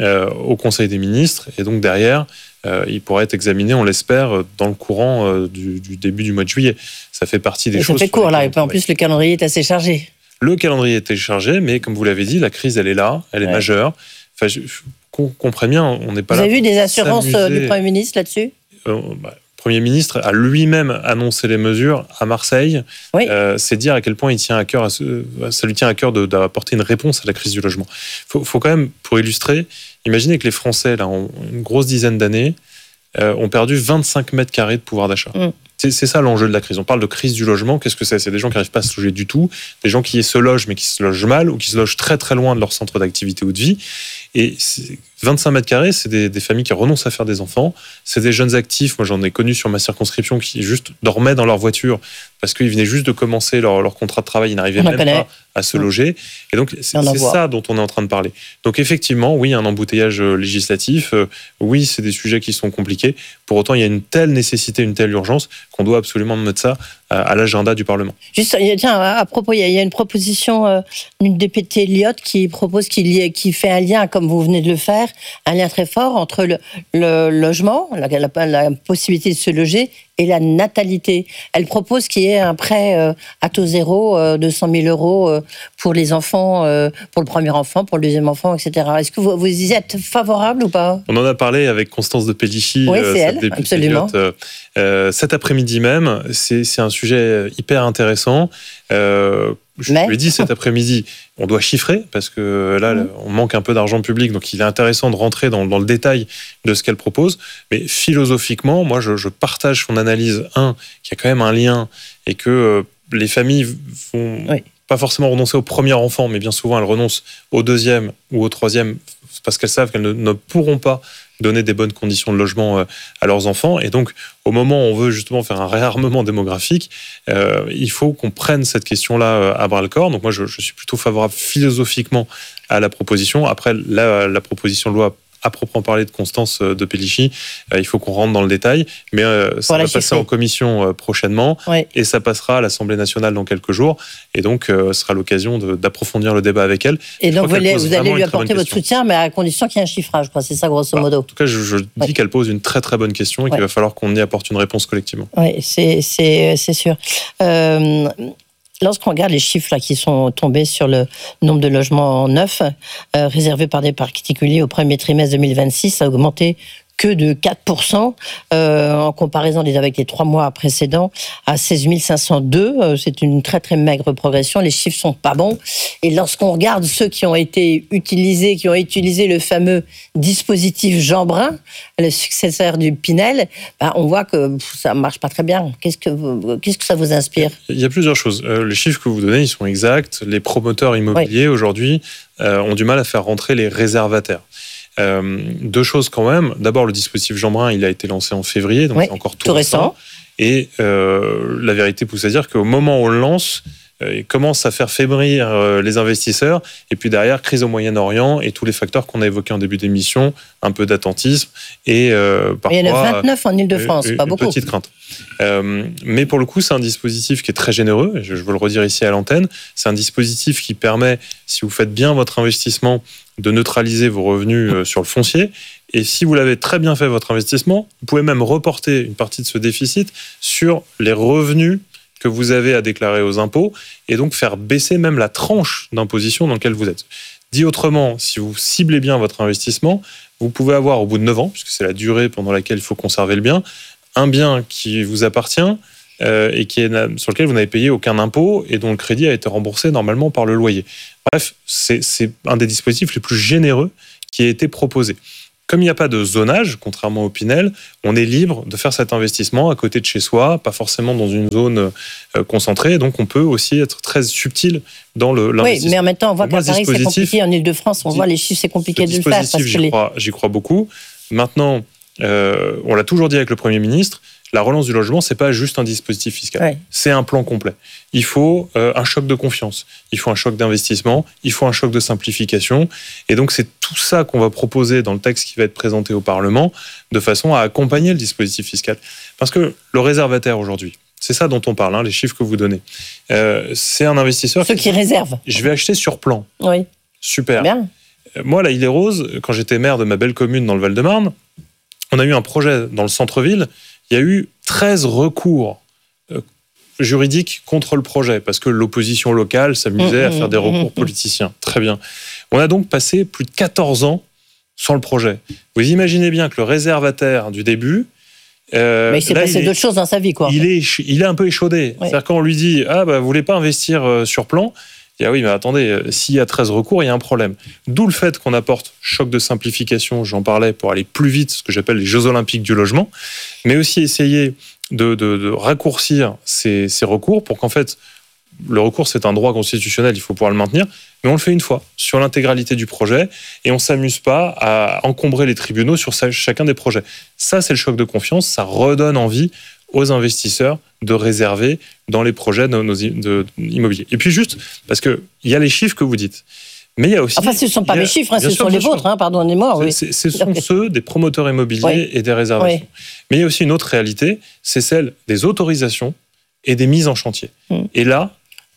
au Conseil des ministres, et donc derrière, Euh, il pourrait être examiné, on l'espère, dans le courant euh, du, du début du mois de juillet. Ça fait partie des et choses... Ça fait court, là, et en plus, le calendrier est assez chargé. Le calendrier est chargé, mais comme vous l'avez dit, la crise, elle est là, elle est ouais. majeure. Enfin, je, je, qu'on comprenne bien, on n'est pas vous là... Vous avez vu des assurances s'amuser. Du Premier ministre là-dessus euh, bah, Le Premier ministre a lui-même annoncé les mesures à Marseille. Oui. Euh, c'est dire à quel point il tient à cœur, à ce, ça lui tient à cœur de, d'apporter une réponse à la crise du logement. Il faut, faut quand même, pour illustrer, imaginez que les Français, là, ont une grosse dizaine d'années, Euh, ont perdu vingt-cinq mètres carrés de pouvoir d'achat. Mmh. C'est, c'est ça l'enjeu de la crise. On parle de crise du logement. Qu'est-ce que c'est ? C'est des gens qui n'arrivent pas à se loger du tout, des gens qui se logent mais qui se logent mal ou qui se logent très très loin de leur centre d'activité ou de vie. Et vingt-cinq mètres carrés, c'est des, des familles qui renoncent à faire des enfants. C'est des jeunes actifs. Moi, j'en ai connu sur ma circonscription qui juste dormaient dans leur voiture parce qu'ils venaient juste de commencer leur, leur contrat de travail. Ils n'arrivaient même pas à se loger. Et donc, c'est, c'est ça dont on est en train de parler. Donc, effectivement, oui, un embouteillage législatif. Euh, oui, c'est des sujets qui sont compliqués. Pour autant, il y a une telle nécessité, une telle urgence qu'on doit absolument mettre ça à l'agenda du Parlement. Juste, tiens, à propos, il y a une proposition euh, d'une députée Lyotte qui propose qu'il y ait, qui fait un lien, comme vous venez de le faire, un lien très fort entre le, le logement, la, la, la possibilité de se loger, et la natalité. Elle propose qu'il y ait un prêt euh, à taux zéro euh, de cent mille euros euh, pour les enfants, euh, pour le premier enfant, pour le deuxième enfant, et cetera. Est-ce que vous, vous y êtes favorable ou pas ? On en a parlé avec Constance de Pellichy, oui, c'est euh, elle, absolument. Lyotte, euh, cet après-midi même. C'est, c'est un sujet hyper intéressant. Euh, Je Mais... lui ai dit cet après-midi, on doit chiffrer parce que là, mmh. on manque un peu d'argent public, donc il est intéressant de rentrer dans, dans le détail de ce qu'elle propose. Mais philosophiquement, moi, je, je partage son analyse, un, qu'il y a quand même un lien et que euh, les familles vont oui. pas forcément renoncer au premier enfant, mais bien souvent, elles renoncent au deuxième ou au troisième parce qu'elles savent qu'elles ne, ne pourront pas donner des bonnes conditions de logement à leurs enfants. Et donc, au moment où on veut justement faire un réarmement démographique, euh, il faut qu'on prenne cette question-là à bras-le-corps. Donc moi, je, je suis plutôt favorable philosophiquement à la proposition. Après, la, la proposition de loi à proprement parler de Constance de Pellichy, euh, il faut qu'on rentre dans le détail, mais euh, ça va passer chiffrer. en commission euh, prochainement, oui. et ça passera à l'Assemblée nationale dans quelques jours, et donc euh, ce sera l'occasion de, d'approfondir le débat avec elle. Et je donc vous allez, vous allez lui apporter votre soutien, mais à condition qu'il y ait un chiffrage, quoi. C'est ça grosso modo. Bah, en tout cas, je, je oui. dis qu'elle pose une très très bonne question et oui. qu'il va falloir qu'on y apporte une réponse collectivement. Oui, c'est, c'est, c'est sûr. Euh, Lorsqu'on regarde les chiffres là, qui sont tombés sur le nombre de logements neufs euh, réservés par des particuliers au premier trimestre deux mille vingt-six, ça a augmenté que de quatre pour cent euh, en comparaison avec les trois mois précédents à seize mille cinq cent deux. Euh, c'est une très très maigre progression. Les chiffres sont pas bons. Et lorsqu'on regarde ceux qui ont été utilisés, qui ont utilisé le fameux dispositif Jeanbrun, le successeur du Pinel, ben, on voit que pff, ça marche pas très bien. Qu'est-ce que vous, qu'est-ce que ça vous inspire ? Il y a plusieurs choses. Euh, les chiffres que vous donnez, ils sont exacts. Les promoteurs immobiliers oui. aujourd'hui euh, ont du mal à faire rentrer les réservataires. Euh, deux choses quand même. D'abord, le dispositif Jeanbrun, il a été lancé en février, donc oui, c'est encore tout, tout récent. récent. Et euh, la vérité pousse à dire qu'au moment où on le lance, euh, il commence à faire faiblir euh, les investisseurs. Et puis derrière, crise au Moyen-Orient et tous les facteurs qu'on a évoqués en début d'émission, un peu d'attentisme et euh, parfois... Il y en a vingt-neuf en Ile-de-France, euh, pas beaucoup. Une petite crainte. Euh, mais pour le coup, c'est un dispositif qui est très généreux. Et je, je veux le redire ici à l'antenne. C'est un dispositif qui permet, si vous faites bien votre investissement, de neutraliser vos revenus sur le foncier Et si vous l'avez très bien fait, votre investissement, vous pouvez même reporter une partie de ce déficit sur les revenus que vous avez à déclarer aux impôts et donc faire baisser même la tranche d'imposition dans laquelle vous êtes. Dit autrement, si vous ciblez bien votre investissement, vous pouvez avoir au bout de neuf ans, puisque c'est la durée pendant laquelle il faut conserver le bien, un bien qui vous appartient euh, et qui est, sur lequel vous n'avez payé aucun impôt et dont le crédit a été remboursé normalement par le loyer. Bref, c'est, c'est un des dispositifs les plus généreux qui a été proposé. Comme il n'y a pas de zonage, contrairement au Pinel, on est libre de faire cet investissement à côté de chez soi, pas forcément dans une zone euh, concentrée. Donc, on peut aussi être très subtil dans le, l'investissement. Oui, mais en même temps, on voit Donc, qu'à Paris, c'est compliqué. En Ile-de-France, on voit les chiffres, c'est compliqué de le faire. Parce j'y, que les... crois, j'y crois beaucoup. Maintenant, euh, on l'a toujours dit avec le Premier ministre, la relance du logement, c'est pas juste un dispositif fiscal. Ouais. C'est un plan complet. Il faut euh, un choc de confiance. Il faut un choc d'investissement. Il faut un choc de simplification. Et donc, c'est tout ça qu'on va proposer dans le texte qui va être présenté au Parlement de façon à accompagner le dispositif fiscal. Parce que le réservataire aujourd'hui, c'est ça dont on parle, hein, les chiffres que vous donnez. Euh, c'est un investisseur... Ceux qui, qui réservent. Je vais acheter sur plan. Oui. Super. Bien. Moi, la Île-et-Rose, quand j'étais maire de ma belle commune dans le Val-de-Marne, on a eu un projet dans le centre-ville. Il y a eu treize recours euh, juridiques contre le projet parce que l'opposition locale s'amusait mmh, à faire des recours mmh, politiciens. Très bien. On a donc passé plus de quatorze ans sans le projet. Vous imaginez bien que le réservataire du début... Euh, Mais il s'est là, passé il est, d'autres choses dans sa vie, quoi. Il est, il est un peu échaudé. Ouais. C'est-à-dire quand on lui dit « Ah, bah, vous voulez pas investir euh, sur plan ?» Il dit « Ah oui, mais attendez, euh, s'il y a treize recours, il y a un problème. » D'où le fait qu'on apporte choc de simplification, j'en parlais, pour aller plus vite, ce que j'appelle les Jeux Olympiques du logement, mais aussi essayer de, de, de raccourcir ces, ces recours pour qu'en fait, le recours, c'est un droit constitutionnel, il faut pouvoir le maintenir, mais on le fait une fois, sur l'intégralité du projet, et on ne s'amuse pas à encombrer les tribunaux sur chacun des projets. Ça, c'est le choc de confiance, ça redonne envie aux investisseurs de réserver dans les projets de nos de, de, immobiliers. Et puis juste, parce qu'il y a les chiffres que vous dites, mais il y a aussi... Enfin, ce ne sont pas mes chiffres, hein, ce sûr, sont les vôtres, hein, pardonnez-moi. Oui. C'est, c'est, ce sont ceux des promoteurs immobiliers oui. et des réservations. Oui. Mais il y a aussi une autre réalité, c'est celle des autorisations et des mises en chantier. Hum. Et là...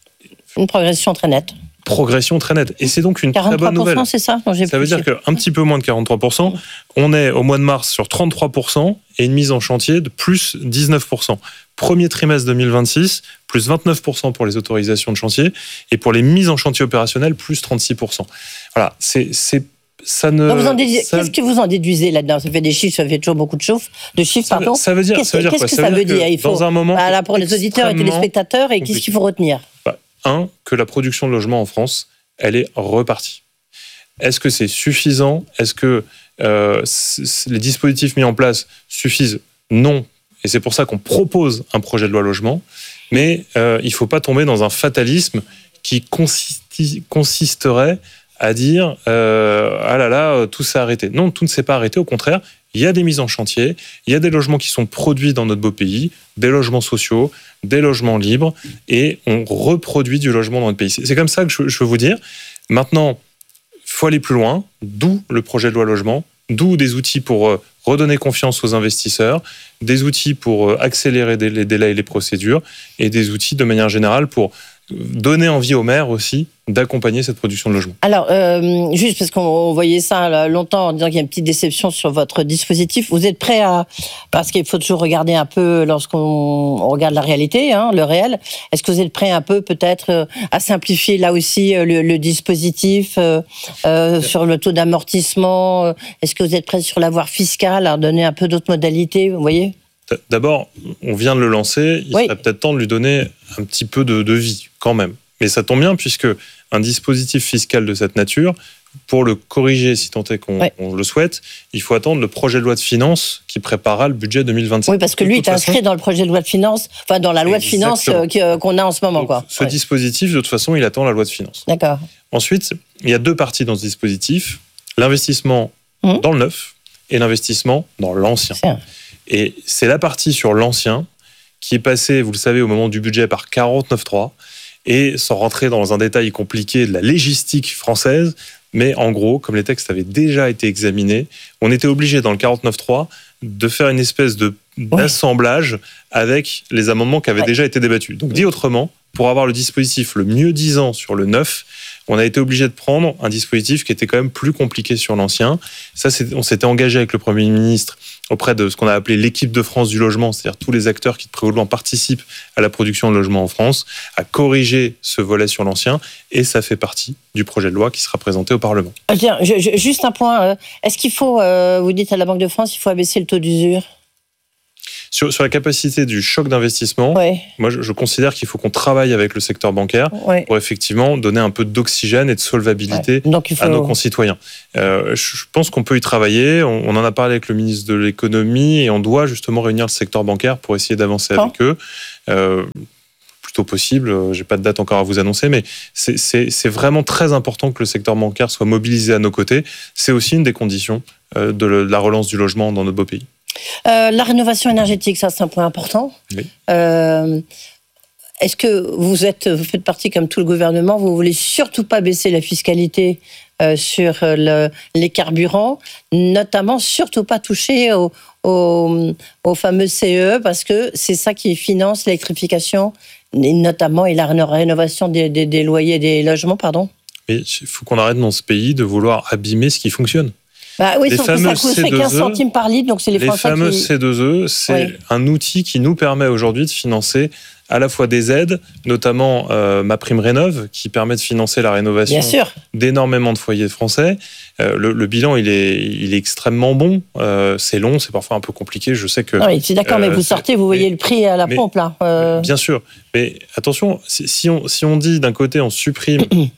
Une progression très nette. Progression très nette. Et c'est donc une très bonne nouvelle. C'est ça non, j'ai Ça veut dire qu'un petit peu moins de quarante-trois pour cent, on est au mois de mars sur trente-trois pour cent et une mise en chantier de plus dix-neuf pour cent. Premier trimestre deux mille vingt-six, plus vingt-neuf pour cent pour les autorisations de chantier et pour les mises en chantier opérationnelles, plus trente-six pour cent. Voilà, c'est... c'est ça ne, vous en déduisez, ça... Qu'est-ce que vous en déduisez là-dedans? Ça fait des chiffres, ça fait toujours beaucoup de chiffres, de chiffres, ça, pardon. Ça veut dire, qu'est-ce, ça veut dire qu'est-ce quoi que ça ça veut veut dire, dire Il faut, dans un moment bah, là, pour les auditeurs et téléspectateurs, et qu'est-ce qu'il faut retenir? bah, Un, que la production de logements en France, elle est repartie. Est-ce que c'est suffisant? Est-ce que euh, c'est, les dispositifs mis en place suffisent? Non. Et c'est pour ça qu'on propose un projet de loi logement. Mais euh, il ne faut pas tomber dans un fatalisme qui consisti- consisterait à dire euh, « Ah là là, tout s'est arrêté ». Non, tout ne s'est pas arrêté. Au contraire, il y a des mises en chantier, il y a des logements qui sont produits dans notre beau pays, des logements sociaux, des logements libres, et on reproduit du logement dans notre pays. C'est comme ça que je, je veux vous dire. Maintenant, il faut aller plus loin, d'où le projet de loi logement, d'où des outils pour euh, redonner confiance aux investisseurs, des outils pour euh, accélérer des, les délais et les procédures, et des outils de manière générale pour donner envie aux maires aussi d'accompagner cette production de logements. Alors, euh, juste parce qu'on voyait ça là, longtemps en disant qu'il y a une petite déception sur votre dispositif, vous êtes prêt à... Parce qu'il faut toujours regarder un peu lorsqu'on on regarde la réalité, hein, le réel. Est-ce que vous êtes prêt un peu peut-être à simplifier là aussi le, le dispositif euh, euh, sur le taux d'amortissement? Est-ce que vous êtes prêt sur l'avoir fiscal à donner un peu d'autres modalités, vous voyez? D'abord, on vient de le lancer, il oui. serait peut-être temps de lui donner un petit peu de, de vie, quand même. Mais ça tombe bien, puisque un dispositif fiscal de cette nature, pour le corriger, si tant est qu'on oui. on le souhaite, il faut attendre le projet de loi de finances qui préparera le budget deux mille vingt-cinq. Oui, parce que lui est inscrit façon, dans le projet de loi de finances, enfin dans la loi Exactement. de finances euh, qu'on a en ce moment. Donc, quoi. Ce ouais. dispositif, de toute façon, il attend la loi de finances. D'accord. Ensuite, il y a deux parties dans ce dispositif, l'investissement mmh. dans le neuf et l'investissement dans l'ancien. C'est Et c'est la partie sur l'ancien qui est passée, vous le savez, au moment du budget par quarante-neuf trois, et sans rentrer dans un détail compliqué de la légistique française, mais en gros, comme les textes avaient déjà été examinés, on était obligé dans le quarante-neuf trois de faire une espèce de, d'assemblage avec les amendements qui avaient ouais. déjà été débattus. Donc, dit autrement, pour avoir le dispositif le mieux disant sur le neuf, on a été obligé de prendre un dispositif qui était quand même plus compliqué sur l'ancien. Ça, c'est, on s'était engagé avec le Premier ministre auprès de ce qu'on a appelé l'équipe de France du logement, c'est-à-dire tous les acteurs qui de près ou de loin participent à la production de logements en France, à corriger ce volet sur l'ancien, et ça fait partie du projet de loi qui sera présenté au Parlement. Tiens, je, je, juste un point, est-ce qu'il faut, euh, vous dites à la Banque de France, il faut abaisser le taux d'usure ? Sur, sur la capacité du choc d'investissement, ouais. moi je, je considère qu'il faut qu'on travaille avec le secteur bancaire ouais. pour effectivement donner un peu d'oxygène et de solvabilité ouais. Donc, il faut... à nos concitoyens. Euh, je pense qu'on peut y travailler, on, on en a parlé avec le ministre de l'économie et on doit justement réunir le secteur bancaire pour essayer d'avancer Quand avec eux. Euh, plutôt possible, j'ai pas de date encore à vous annoncer, mais c'est, c'est, c'est vraiment très important que le secteur bancaire soit mobilisé à nos côtés. C'est aussi une des conditions de, le, de la relance du logement dans notre beau pays. Euh, la rénovation énergétique, ça c'est un point important. Oui. Euh, est-ce que vous êtes, vous faites partie comme tout le gouvernement, vous voulez surtout pas baisser la fiscalité euh, sur le, les carburants, notamment surtout pas toucher au, au, au fameux C E E parce que c'est ça qui finance l'électrification, et notamment et la rénovation des, des, des loyers, des logements, pardon. Mais il faut qu'on arrête dans ce pays de vouloir abîmer ce qui fonctionne. Bah oui, sauf que ça coûterait quinze centimes par litre, donc c'est les, les Français fameux qui... C deux E, c'est oui. un outil qui nous permet aujourd'hui de financer à la fois des aides, notamment euh, ma prime rénov, qui permet de financer la rénovation d'énormément de foyers français. Euh, le, le bilan, il est, il est extrêmement bon. Euh, c'est long, c'est parfois un peu compliqué. Je sais que. Oui, c'est d'accord, euh, mais vous sortez, vous voyez mais, le prix à la mais, pompe là. Euh... Bien sûr, mais attention, si on si on dit d'un côté on supprime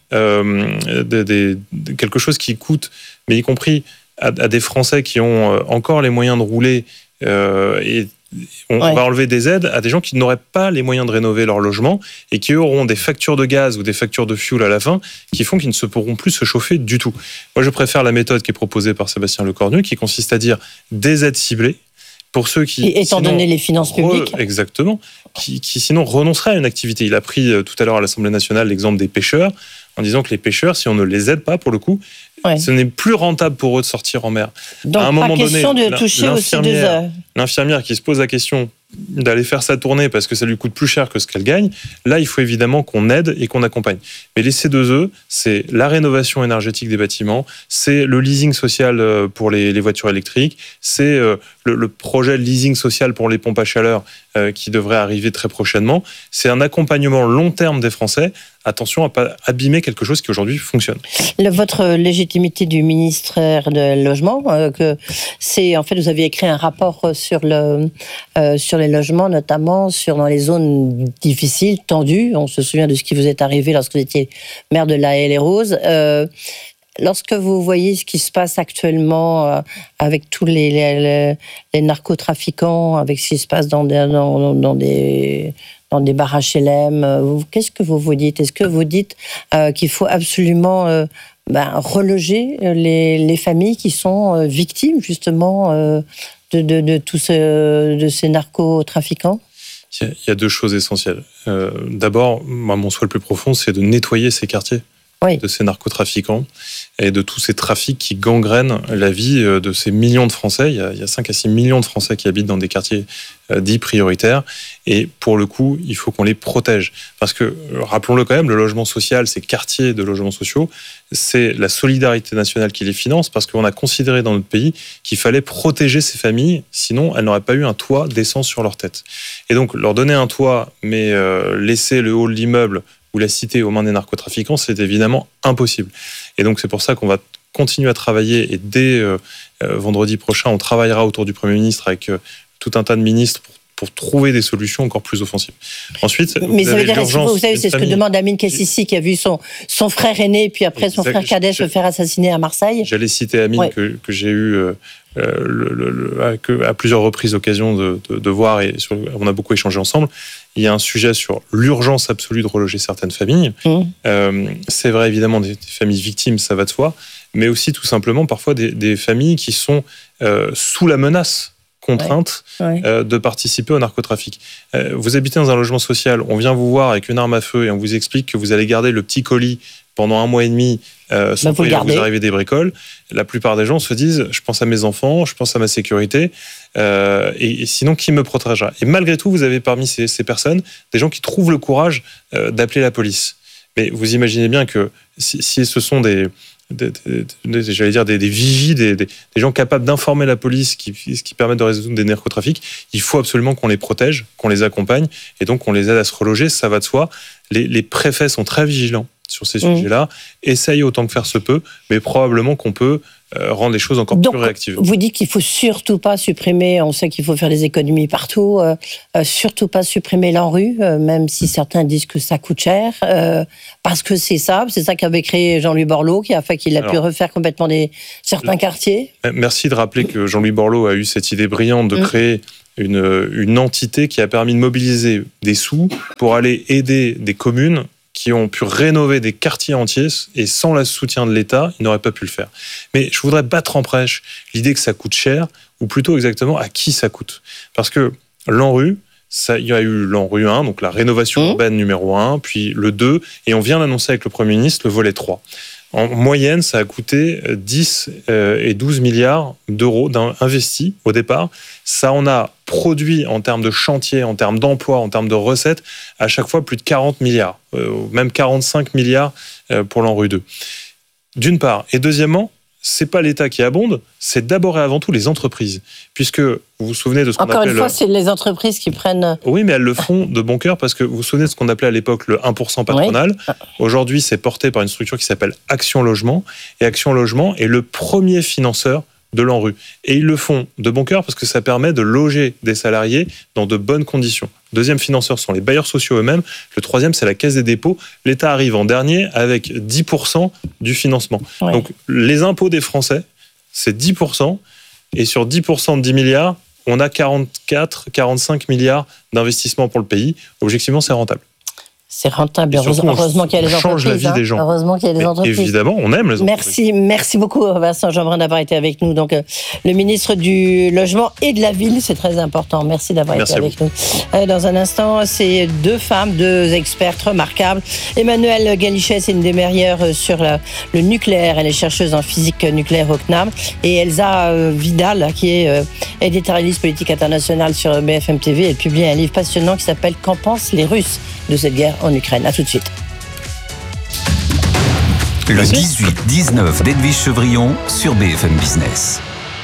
euh, des, des, quelque chose qui coûte, mais y compris à, à des Français qui ont encore les moyens de rouler euh, et on ouais. va enlever des aides à des gens qui n'auraient pas les moyens de rénover leur logement et qui auront des factures de gaz ou des factures de fuel à la fin qui font qu'ils ne se pourront plus se chauffer du tout. Moi, je préfère la méthode qui est proposée par Sébastien Lecornu, qui consiste à dire des aides ciblées pour ceux qui... Et étant donné les finances publiques. Re, exactement. Qui, qui sinon renonceraient à une activité. Il a pris tout à l'heure à l'Assemblée nationale l'exemple des pêcheurs, en disant que les pêcheurs, si on ne les aide pas, pour le coup, ouais. ce n'est plus rentable pour eux de sortir en mer. Donc, à un moment donné, de toucher aussi deux heures. L'infirmière qui se pose la question d'aller faire sa tournée parce que ça lui coûte plus cher que ce qu'elle gagne, là, il faut évidemment qu'on aide et qu'on accompagne. Mais les C deux E, c'est la rénovation énergétique des bâtiments, c'est le leasing social pour les, les voitures électriques, c'est le, le projet de leasing social pour les pompes à chaleur euh, qui devrait arriver très prochainement. C'est un accompagnement long terme des Français. Attention à ne pas abîmer quelque chose qui aujourd'hui fonctionne. Le, votre légitimité du ministère de Logement, euh, que c'est en fait, vous avez écrit un rapport sur le euh, sur les logements, notamment sur dans les zones difficiles, tendues. On se souvient de ce qui vous est arrivé lorsque vous étiez maire de La Haye-les-Roses. Euh, lorsque vous voyez ce qui se passe actuellement euh, avec tous les, les, les narcotrafiquants, avec ce qui se passe dans des, dans, dans des dans des bars H L M, qu'est-ce que vous vous dites ? Est-ce que vous dites euh, qu'il faut absolument euh, ben, reloger les, les familles qui sont euh, victimes justement euh, de, de, de tous ce, de ces narcotrafiquants ? Il y a deux choses essentielles. Euh, d'abord, moi, mon souhait le plus profond, c'est de nettoyer ces quartiers oui. de ces narcotrafiquants et de tous ces trafics qui gangrènent la vie de ces millions de Français. Il y a, il y a cinq à six millions de Français qui habitent dans des quartiers euh, dits prioritaires. Et pour le coup, il faut qu'on les protège. Parce que, rappelons-le quand même, le logement social, ces quartiers de logements sociaux, c'est la solidarité nationale qui les finance, parce qu'on a considéré dans notre pays qu'il fallait protéger ces familles, sinon elles n'auraient pas eu un toit décent sur leur tête. Et donc, leur donner un toit, mais euh, laisser le haut de l'immeuble ou la cité aux mains des narcotrafiquants, c'est évidemment impossible. Et donc, c'est pour ça qu'on va continuer à travailler, et dès euh, euh, vendredi prochain, on travaillera autour du Premier ministre avec euh, tout un tas de ministres pour pour trouver des solutions encore plus offensives. Ensuite, mais ça veut dire, vous, vous savez, c'est ce que demande Amine Kessissi, qui a vu son, son frère aîné, puis après son exact, frère cadet se faire assassiner à Marseille. J'allais citer Amine, ouais. que, que j'ai eu euh, le, le, le, que, à plusieurs reprises l'occasion de, de, de voir, et sur, on a beaucoup échangé ensemble. Il y a un sujet sur l'urgence absolue de reloger certaines familles. Mmh. Euh, c'est vrai, évidemment, des, des familles victimes, ça va de soi, mais aussi tout simplement parfois des, des familles qui sont euh, sous la menace contrainte ouais, ouais. Euh, de participer au narcotrafic. Euh, vous habitez dans un logement social, on vient vous voir avec une arme à feu et on vous explique que vous allez garder le petit colis pendant un mois et demi, euh, sans qu'il vous arrive des bricoles, la plupart des gens se disent, je pense à mes enfants, je pense à ma sécurité, euh, et, et sinon, qui me protégera? Et malgré tout, vous avez parmi ces, ces personnes des gens qui trouvent le courage euh, d'appeler la police. Mais vous imaginez bien que si, si ce sont des... Des, des, des, j'allais dire des, des vigies, des, des, des gens capables d'informer la police, qui, qui permettent de résoudre des narcotrafics, il faut absolument qu'on les protège, qu'on les accompagne, et donc qu'on les aide à se reloger, ça va de soi. Les, les préfets sont très vigilants sur ces mmh. sujets-là, essayent autant que faire se peut, mais probablement qu'on peut euh, rendre les choses encore donc, plus réactives. Vous dites qu'il ne faut surtout pas supprimer, on sait qu'il faut faire des économies partout, euh, euh, surtout pas supprimer l'ANRU, euh, même si certains disent que ça coûte cher, euh, parce que c'est ça, c'est ça qu'avait créé Jean-Louis Borloo, qui a fait qu'il a Alors, pu refaire complètement des, certains là, quartiers. Merci de rappeler que Jean-Louis Borloo a eu cette idée brillante de mmh. créer une, une entité qui a permis de mobiliser des sous pour aller aider des communes qui ont pu rénover des quartiers entiers, et sans le soutien de l'État, ils n'auraient pas pu le faire. Mais je voudrais battre en brèche l'idée que ça coûte cher, ou plutôt exactement à qui ça coûte. Parce que l'ANRU, ça, il y a eu l'ANRU un, donc la rénovation mmh. urbaine numéro un, puis le deux, et on vient d'annoncer avec le Premier ministre le volet trois. En moyenne, ça a coûté dix et douze milliards d'euros investis au départ. Ça en a produit en termes de chantier, en termes d'emploi, en termes de recettes, à chaque fois plus de quarante milliards, même quarante-cinq milliards pour l'ANRU deux. D'une part. Et deuxièmement, c'est pas l'État qui abonde, c'est d'abord et avant tout les entreprises. Puisque vous vous souvenez de ce qu'on appelle... Encore une fois, c'est les entreprises qui prennent... Oui, mais elles le font de bon cœur, parce que vous vous souvenez de ce qu'on appelait à l'époque le un pour cent patronal. Oui. Aujourd'hui, c'est porté par une structure qui s'appelle Action Logement. Et Action Logement est le premier financeur de l'ANRU. Et ils le font de bon cœur parce que ça permet de loger des salariés dans de bonnes conditions. Deuxième financeur sont les bailleurs sociaux eux-mêmes. Le troisième, c'est la Caisse des dépôts. L'État arrive en dernier avec dix pour cent du financement. Ouais. Donc, les impôts des Français, c'est dix pour cent. Et sur dix pour cent de dix milliards, on a quarante-quatre, quarante-cinq milliards d'investissement pour le pays. Objectivement, c'est rentable. C'est rentable. Heureusement, heureusement qu'il y a les entreprises. Change la vie hein. des gens. Heureusement qu'il y a les Mais entreprises. Évidemment, on aime les entreprises. Merci, merci beaucoup Vincent Jeanbrun d'avoir été avec nous. Donc, euh, le ministre du Logement et de la Ville, c'est très important. Merci d'avoir merci été avec nous. Euh, dans un instant, c'est deux femmes, deux expertes remarquables. Emmanuelle Galichet, c'est une des meilleures sur la, le nucléaire. Elle est chercheuse en physique nucléaire au C N A M. Et Elsa euh, Vidal, qui est euh, éditorialiste politique internationale sur B F M T V, elle publie un livre passionnant qui s'appelle « Qu'en pensent les Russes de cette guerre en Ukraine ?» À tout de suite. Le dix-huit dix-neuf d'Edwige Chevrillon sur B F M Business.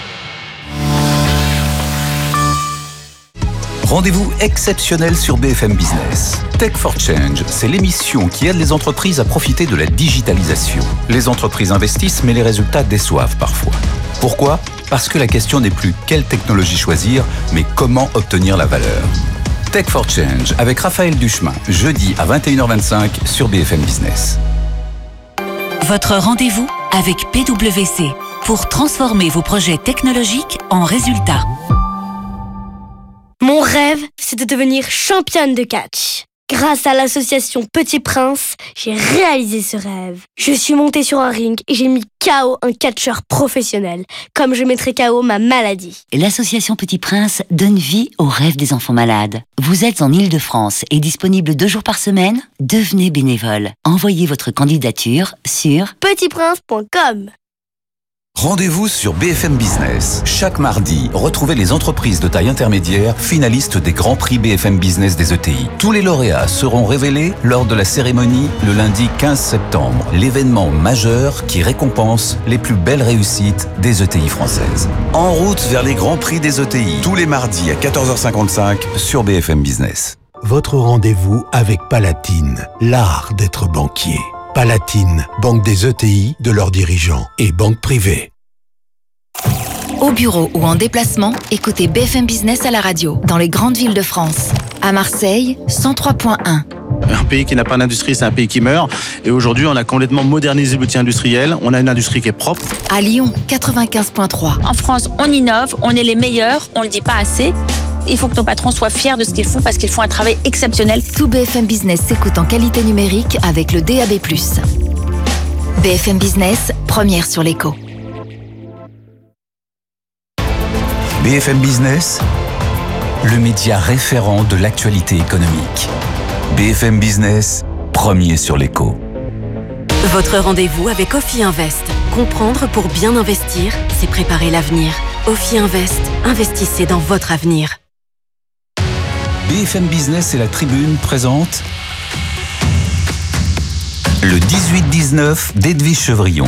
Rendez-vous exceptionnel sur B F M Business. Tech for Change, c'est l'émission qui aide les entreprises à profiter de la digitalisation. Les entreprises investissent, mais les résultats déçoivent parfois. Pourquoi ? Parce que la question n'est plus quelle technologie choisir, mais comment obtenir la valeur. Tech for Change avec Raphaël Duchemin, jeudi à vingt et une heures vingt-cinq sur B F M Business. Votre rendez-vous avec P W C pour transformer vos projets technologiques en résultats. Mon rêve, c'est de devenir championne de catch. Grâce à l'association Petit Prince, j'ai réalisé ce rêve. Je suis montée sur un ring et j'ai mis K O un catcheur professionnel, comme je mettrais K O ma maladie. L'association Petit Prince donne vie aux rêves des enfants malades. Vous êtes en Île-de-France et disponible deux jours par semaine ? Devenez bénévole. Envoyez votre candidature sur petit prince point com. Rendez-vous sur B F M Business. Chaque mardi, retrouvez les entreprises de taille intermédiaire finalistes des Grands Prix B F M Business des E T I. Tous les lauréats seront révélés lors de la cérémonie le lundi quinze septembre. L'événement majeur qui récompense les plus belles réussites des E T I françaises. En route vers les Grands Prix des E T I. Tous les mardis à quatorze heures cinquante-cinq sur B F M Business. Votre rendez-vous avec Palatine, l'art d'être banquier. Palatine, banque des E T I, de leurs dirigeants et banque privée. Au bureau ou en déplacement, écoutez B F M Business à la radio, dans les grandes villes de France. À Marseille, cent trois point un. Un pays qui n'a pas d'industrie, c'est un pays qui meurt. Et aujourd'hui, on a complètement modernisé l'outil industriel. On a une industrie qui est propre. À Lyon, quatre-vingt-quinze point trois. En France, on innove, on est les meilleurs, on ne le dit pas assez. Il faut que nos patrons soient fiers de ce qu'ils font parce qu'ils font un travail exceptionnel. Tout B F M Business s'écoute en qualité numérique avec le D A B plus. B F M Business, première sur l'écho. B F M Business, le média référent de l'actualité économique. B F M Business, premier sur l'écho. Votre rendez-vous avec Ophi Invest. Comprendre pour bien investir, c'est préparer l'avenir. Ophi Invest, investissez dans votre avenir. B F M Business et la Tribune présentent le dix-huit dix-neuf d'Edwige Chevrillon.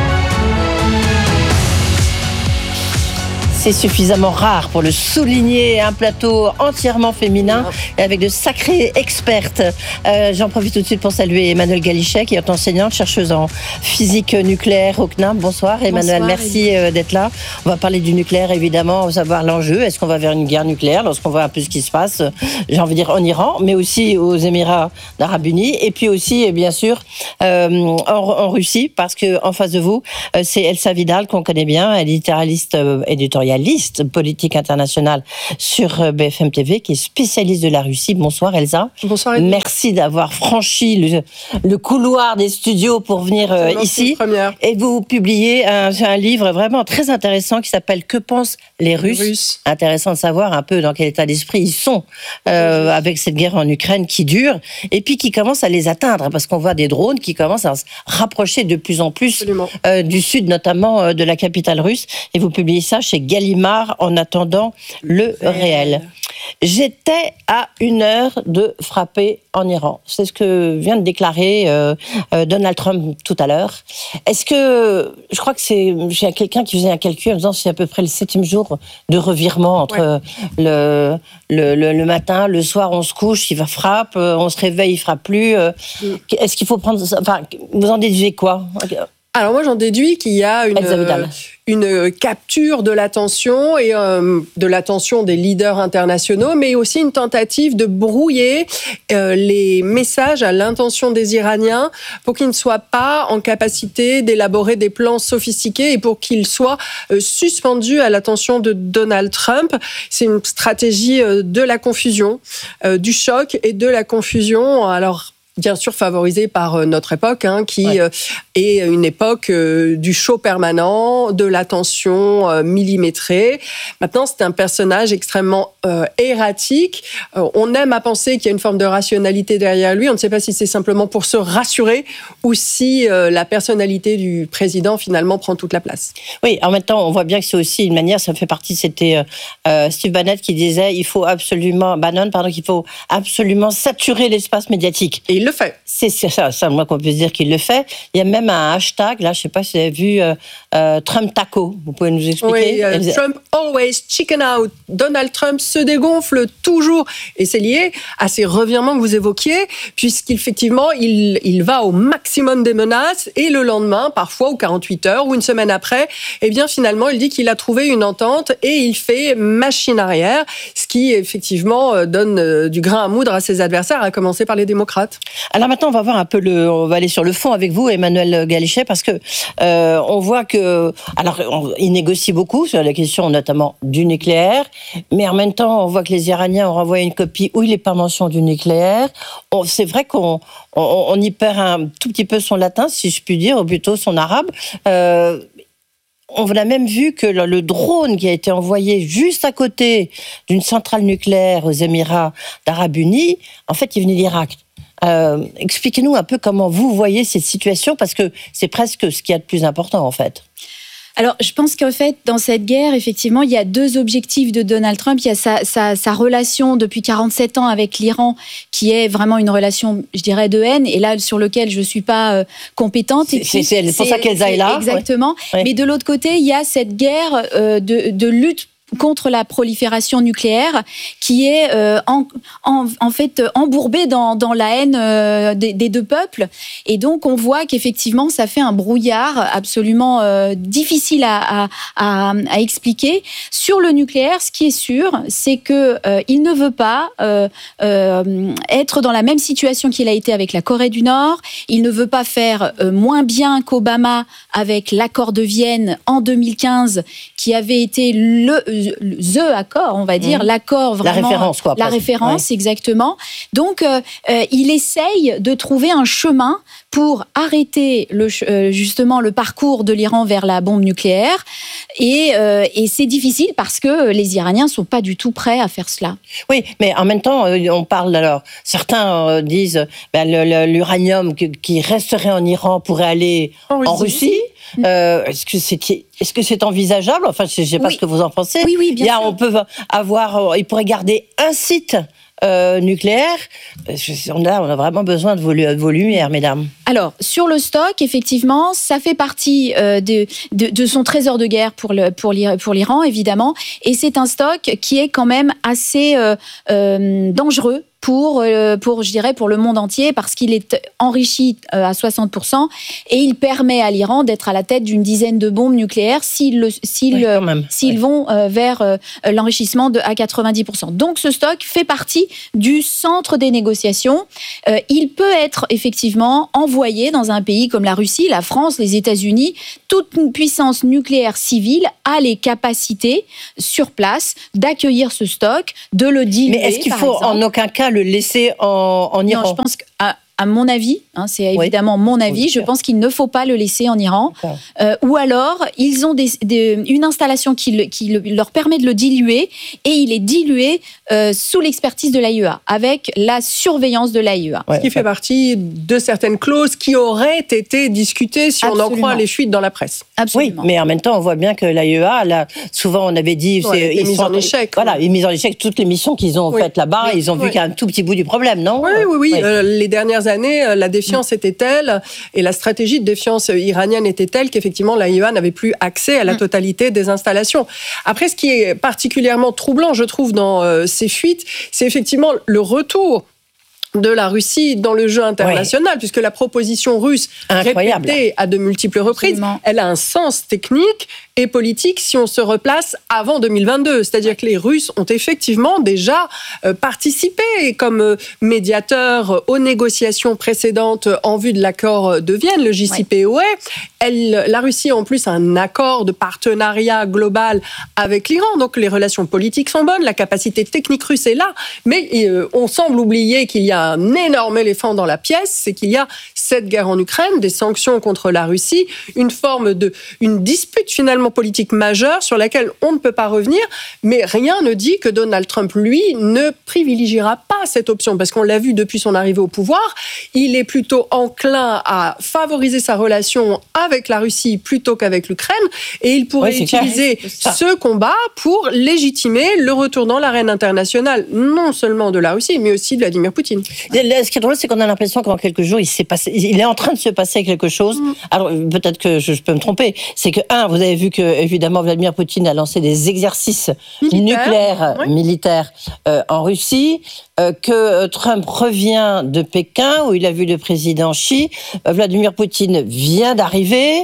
C'est suffisamment rare pour le souligner, un plateau entièrement féminin et avec de sacrées expertes. Euh, j'en profite tout de suite pour saluer Emmanuelle Galichet, qui est enseignante, chercheuse en physique nucléaire au C N A M. Bonsoir Emmanuelle, Bonsoir, merci Elie. d'être là. On va parler du nucléaire évidemment, on va savoir l'enjeu. Est-ce qu'on va vers une guerre nucléaire lorsqu'on voit un peu ce qui se passe, j'ai envie de dire en Iran, mais aussi aux Émirats d'Arabes Unis, et puis aussi bien sûr euh, en, en Russie, parce qu'en face de vous, c'est Elsa Vidal qu'on connaît bien, éditorialiste, euh, éditorialiste liste politique internationale sur B F M T V, qui est spécialiste de la Russie. Bonsoir Elsa. Bonsoir Elie. Merci d'avoir franchi le, le couloir des studios pour venir euh, ici. Et vous publiez un, un livre vraiment très intéressant qui s'appelle « Que pensent les Russes ?» Russes. Intéressant de savoir un peu dans quel état d'esprit ils sont euh, avec cette guerre en Ukraine qui dure et puis qui commence à les atteindre, parce qu'on voit des drones qui commencent à se rapprocher de plus en plus euh, du sud, notamment euh, de la capitale russe. Et vous publiez ça chez Gallimard en attendant le réel. J'étais à une heure de frapper en Iran. C'est ce que vient de déclarer euh, euh, Donald Trump tout à l'heure. Est-ce que, je crois que c'est, j'ai quelqu'un qui faisait un calcul en disant que c'est à peu près le septième jour de revirement entre ouais. le, le, le, le matin, le soir on se couche, il va frappe, on se réveille, il frappe plus. Euh, mm. Est-ce qu'il faut prendre ça, enfin, vous en déduisez quoi ? Alors moi j'en déduis qu'il y a une, euh, une capture de l'attention et euh, de l'attention des leaders internationaux, mais aussi une tentative de brouiller euh, les messages à l'intention des Iraniens pour qu'ils ne soient pas en capacité d'élaborer des plans sophistiqués et pour qu'ils soient euh, suspendus à l'attention de Donald Trump. C'est une stratégie euh, de la confusion, euh, du choc et de la confusion. Alors bien sûr favorisé par notre époque, hein, qui ouais. est une époque du show permanent, de l'attention millimétrée. Maintenant, c'est un personnage extrêmement euh, erratique. Euh, on aime à penser qu'il y a une forme de rationalité derrière lui. On ne sait pas si c'est simplement pour se rassurer ou si euh, la personnalité du président, finalement, prend toute la place. Oui, en même temps, on voit bien que c'est aussi une manière, ça fait partie, c'était euh, Steve Bannon qui disait, il faut absolument, Bannon, pardon, qu'il faut absolument saturer l'espace médiatique. Et il le fait. C'est, c'est ça, ça, moi qu'on peut se dire qu'il le fait. Il y a même un hashtag, là, je ne sais pas si vous avez vu, euh, euh, Trump Taco. Vous pouvez nous expliquer ? Oui, euh, Trump always chicken out. Donald Trump se dégonfle toujours. Et c'est lié à ces revirements que vous évoquiez, puisqu'effectivement, il, il va au maximum des menaces et le lendemain, parfois, ou quarante-huit heures, ou une semaine après, eh bien, finalement, il dit qu'il a trouvé une entente et il fait machine arrière, ce qui, effectivement, donne du grain à moudre à ses adversaires, à commencer par les démocrates. Alors maintenant, on va voir un peu le, on va aller sur le fond avec vous, Emmanuelle Galichet, parce que euh, on voit que, alors, on, il négocie beaucoup sur la question, notamment du nucléaire, mais en même temps, on voit que les Iraniens ont renvoyé une copie où il n'est pas mention du nucléaire. On, c'est vrai qu'on on, on y perd un tout petit peu son latin, si je puis dire, ou plutôt son arabe. Euh, On a même vu que le drone qui a été envoyé juste à côté d'une centrale nucléaire aux Émirats d'Arabes Unis, en fait, il venait d'Irak. Euh, expliquez-nous un peu comment vous voyez cette situation, parce que c'est presque ce qu'il y a de plus important, en fait. Alors, je pense qu'en fait, dans cette guerre, effectivement, il y a deux objectifs de Donald Trump. Il y a sa, sa, sa relation depuis quarante-sept ans avec l'Iran, qui est vraiment une relation, je dirais, de haine, et là, sur lequel je ne suis pas euh, compétente. C'est, et puis, c'est, c'est pour ça qu'Elsa est là. Exactement. Ouais. Mais de l'autre côté, il y a cette guerre euh, de, de lutte contre la prolifération nucléaire, qui est euh, en, en, en fait embourbée dans, dans la haine euh, des, des deux peuples. Et donc, on voit qu'effectivement, ça fait un brouillard absolument euh, difficile à, à, à expliquer. Sur le nucléaire, ce qui est sûr, c'est qu'il euh, ne veut pas euh, euh, être dans la même situation qu'il a été avec la Corée du Nord. Il ne veut pas faire euh, moins bien qu'Obama avec l'accord de Vienne en deux mille quinze, qui avait été le the accord, on va dire, mmh. l'accord vraiment. La référence, quoi. La référence, ouais. exactement. Donc, euh, euh, il essaye de trouver un chemin pour arrêter le, euh, justement le parcours de l'Iran vers la bombe nucléaire. Et, euh, et c'est difficile parce que les Iraniens ne sont pas du tout prêts à faire cela. Oui, mais en même temps, on parle alors, certains disent ben, le, le, l'uranium qui resterait en Iran pourrait aller en Russie. En Russie. Euh, est-ce que c'est est-ce que c'est envisageable? Enfin, je ne sais pas oui. ce que vous en pensez. Oui, oui, bien il y a, sûr. On peut avoir, il pourrait garder un site euh, nucléaire. On a, on a vraiment besoin de vos, de vos lumières, mesdames. Alors, sur le stock, effectivement, ça fait partie euh, de, de, de son trésor de guerre pour, le, pour, l'Iran, pour l'Iran, évidemment. Et c'est un stock qui est quand même assez euh, euh, dangereux pour, euh, pour, je dirais, pour le monde entier, parce qu'il est enrichi euh, à soixante pour cent et il permet à l'Iran d'être à la tête d'une dizaine de bombes nucléaires s'ils, le, s'ils, oui, euh, s'ils oui. vont euh, vers euh, l'enrichissement de, à quatre-vingt-dix pour cent. Donc ce stock fait partie du centre des négociations. Euh, il peut être effectivement envoyé dans un pays comme la Russie, la France, les États-Unis. Toute une puissance nucléaire civile a les capacités sur place d'accueillir ce stock, de le diluer. Mais est-ce qu'il faut exemple. en aucun cas le laisser en, en Iran? Non, je pense qu'à à mon avis, hein, c'est évidemment oui. mon avis, oui, je pense qu'il ne faut pas le laisser en Iran. Euh, ou alors, ils ont des, des, une installation qui, le, qui le, leur permet de le diluer, et il est dilué euh, sous l'expertise de l'A I E A, avec la surveillance de l'A I E A. Ouais, Ce qui fait partie de certaines clauses qui auraient été discutées, si Absolument. on en croit les fuites dans la presse. Absolument. Oui, mais en même temps, on voit bien que l'A I E A, là, souvent on avait dit... Ouais, c'est, ils mis en échec. Voilà, ils mis en échec toutes les missions qu'ils ont oui. faites là-bas, oui. ils ont oui. vu qu'il y a un tout petit bout du problème, non? Oui, oui, oui. oui. Euh, les dernières années, la défiance mmh. était telle, et la stratégie de défiance iranienne était telle qu'effectivement l'A I E A n'avait plus accès à la totalité des installations. Après, ce qui est particulièrement troublant, je trouve, dans euh, ces fuites, c'est effectivement le retour de la Russie dans le jeu international, oui. puisque la proposition russe, Incroyable. répétée à de multiples reprises, Absolument. elle a un sens technique et politique si on se replace avant deux mille vingt-deux. C'est-à-dire que les Russes ont effectivement déjà euh, participé comme euh, médiateurs aux négociations précédentes en vue de l'accord de Vienne, le J C P O A. Elle, la Russie a en plus un accord de partenariat global avec l'Iran, donc les relations politiques sont bonnes, la capacité technique russe est là, mais euh, on semble oublier qu'il y a un énorme éléphant dans la pièce, c'est qu'il y a cette guerre en Ukraine, des sanctions contre la Russie, une forme de, une dispute finalement politique majeure sur laquelle on ne peut pas revenir, mais rien ne dit que Donald Trump, lui, ne privilégiera pas cette option, parce qu'on l'a vu depuis son arrivée au pouvoir, il est plutôt enclin à favoriser sa relation avec la Russie plutôt qu'avec l'Ukraine, et il pourrait oui, utiliser ce combat pour légitimer le retour dans l'arène internationale, non seulement de la Russie, mais aussi de Vladimir Poutine. Ce qui est drôle, c'est qu'on a l'impression qu'en quelques jours, il s'est passé, il est en train de se passer quelque chose. Mmh. Alors, peut-être que je, je peux me tromper. C'est que, un, vous avez vu que, évidemment, Vladimir Poutine a lancé des exercices Militaire. nucléaires oui. militaires euh, en Russie, euh, que Trump revient de Pékin, où il a vu le président Xi. Euh, Vladimir Poutine vient d'arriver.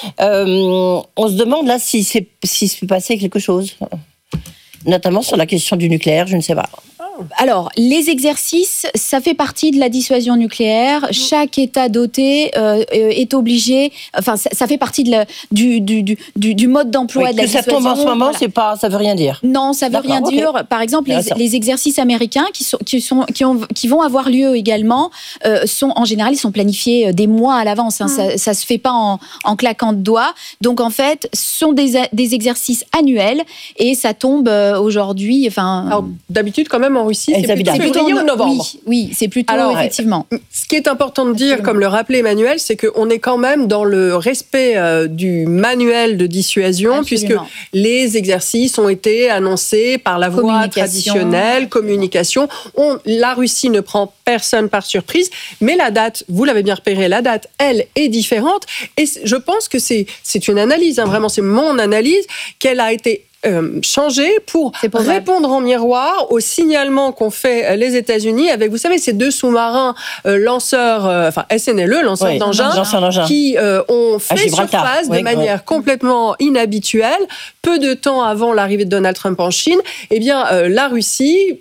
Euh, on se demande, là, s'il s'est, s'il s'est passé quelque chose. Notamment sur la question du nucléaire, je ne sais pas. Alors, les exercices, ça fait partie de la dissuasion nucléaire. Chaque État doté euh, est obligé... Enfin, ça, ça fait partie de la, du, du, du, du mode d'emploi oui, de la que dissuasion. Que ça tombe en ce moment, voilà. c'est pas, ça veut rien dire. Non, ça veut D'accord, rien okay. dire. Par exemple, les, les exercices américains qui, sont, qui, sont, qui, ont, qui vont avoir lieu également, euh, sont, en général, ils sont planifiés des mois à l'avance. Hein. Mmh. Ça ne se fait pas en, en claquant de doigts. Donc, en fait, ce sont des, des exercices annuels et ça tombe euh, aujourd'hui... Enfin, Alors, d'habitude, quand même, en Russie, c'est plutôt février ou novembre. Oui, oui, c'est plutôt, Alors, effectivement. Ce qui est important de dire, Absolument. comme le rappelait Emmanuel, c'est qu'on est quand même dans le respect euh, du manuel de dissuasion, Absolument. puisque les exercices ont été annoncés par la voie traditionnelle, communication. On, la Russie ne prend personne par surprise, mais la date, vous l'avez bien repéré, la date, elle, est différente. Et je pense que c'est, c'est une analyse, hein, vraiment, c'est mon analyse, qu'elle a été Euh, changer pour répondre en miroir au signalement qu'ont fait les États-Unis avec, vous savez, ces deux sous-marins euh, lanceurs, euh, enfin S N L E, lanceurs oui, d'engins, qui euh, ont fait surface oui, de manière oui. complètement inhabituelle, peu de temps avant l'arrivée de Donald Trump en Chine. Eh bien, euh, la Russie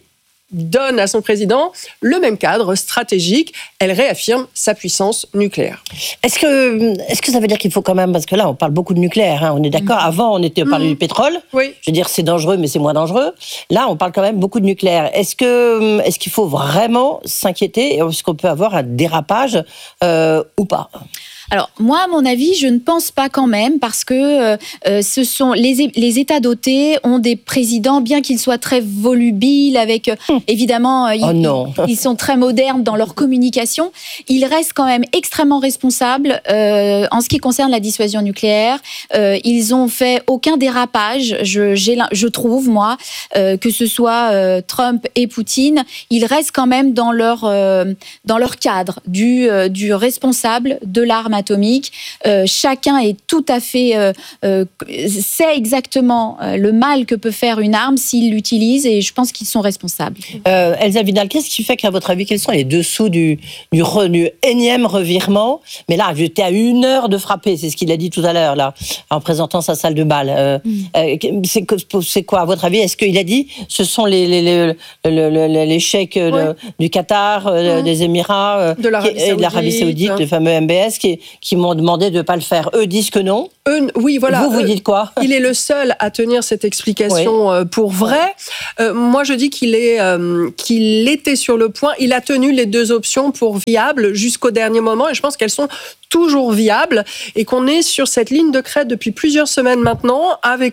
donne à son président le même cadre stratégique. Elle réaffirme sa puissance nucléaire. Est-ce que, est-ce que ça veut dire qu'il faut quand même, parce que là on parle beaucoup de nucléaire, hein, on est d'accord, mmh. avant on était on parlait mmh. du pétrole, oui. je veux dire c'est dangereux mais c'est moins dangereux, là on parle quand même beaucoup de nucléaire. Est-ce, que, est-ce qu'il faut vraiment s'inquiéter, est-ce qu'on peut avoir un dérapage euh, ou pas ? Alors, moi, à mon avis, je ne pense pas quand même, parce que euh, ce sont les, les États dotés ont des présidents, bien qu'ils soient très volubiles, avec hum. évidemment, ils, oh non. ils, ils sont très modernes dans leur communication. Ils restent quand même extrêmement responsables euh, en ce qui concerne la dissuasion nucléaire. Euh, ils ont fait aucun dérapage, je, j'ai, je trouve, moi, euh, que ce soit euh, Trump et Poutine, ils restent quand même dans leur, euh, dans leur cadre du, euh, du responsable de l'arme atomique. Euh, chacun est tout à fait euh, euh, sait exactement euh, le mal que peut faire une arme s'il l'utilise, et je pense qu'ils sont responsables. Euh, Elsa Vidal, qu'est-ce qui fait qu'à votre avis, quels sont les dessous du, du, re, du énième revirement ? Mais là, j'étais à une heure de frapper, c'est ce qu'il a dit tout à l'heure là, en présentant sa salle de bal. Euh, mm. euh, c'est, c'est quoi à votre avis ? Est-ce qu'il a dit ce sont les, les, les, les, les, les cheikhs oui. de, du Qatar, euh, mm. des Émirats, euh, de l'Arabie Saoudite, et de l'Arabie Saoudite, le fameux M B S qui qui m'ont demandé de ne pas le faire. Eux disent que non. Eux, oui, voilà. Vous, vous dites quoi ? Il est le seul à tenir cette explication oui. pour vrai. Euh, moi, je dis qu'il est, euh, qu'il était sur le point. Il a tenu les deux options pour viables jusqu'au dernier moment, et je pense qu'elles sont toujours viables, et qu'on est sur cette ligne de crête depuis plusieurs semaines maintenant, avec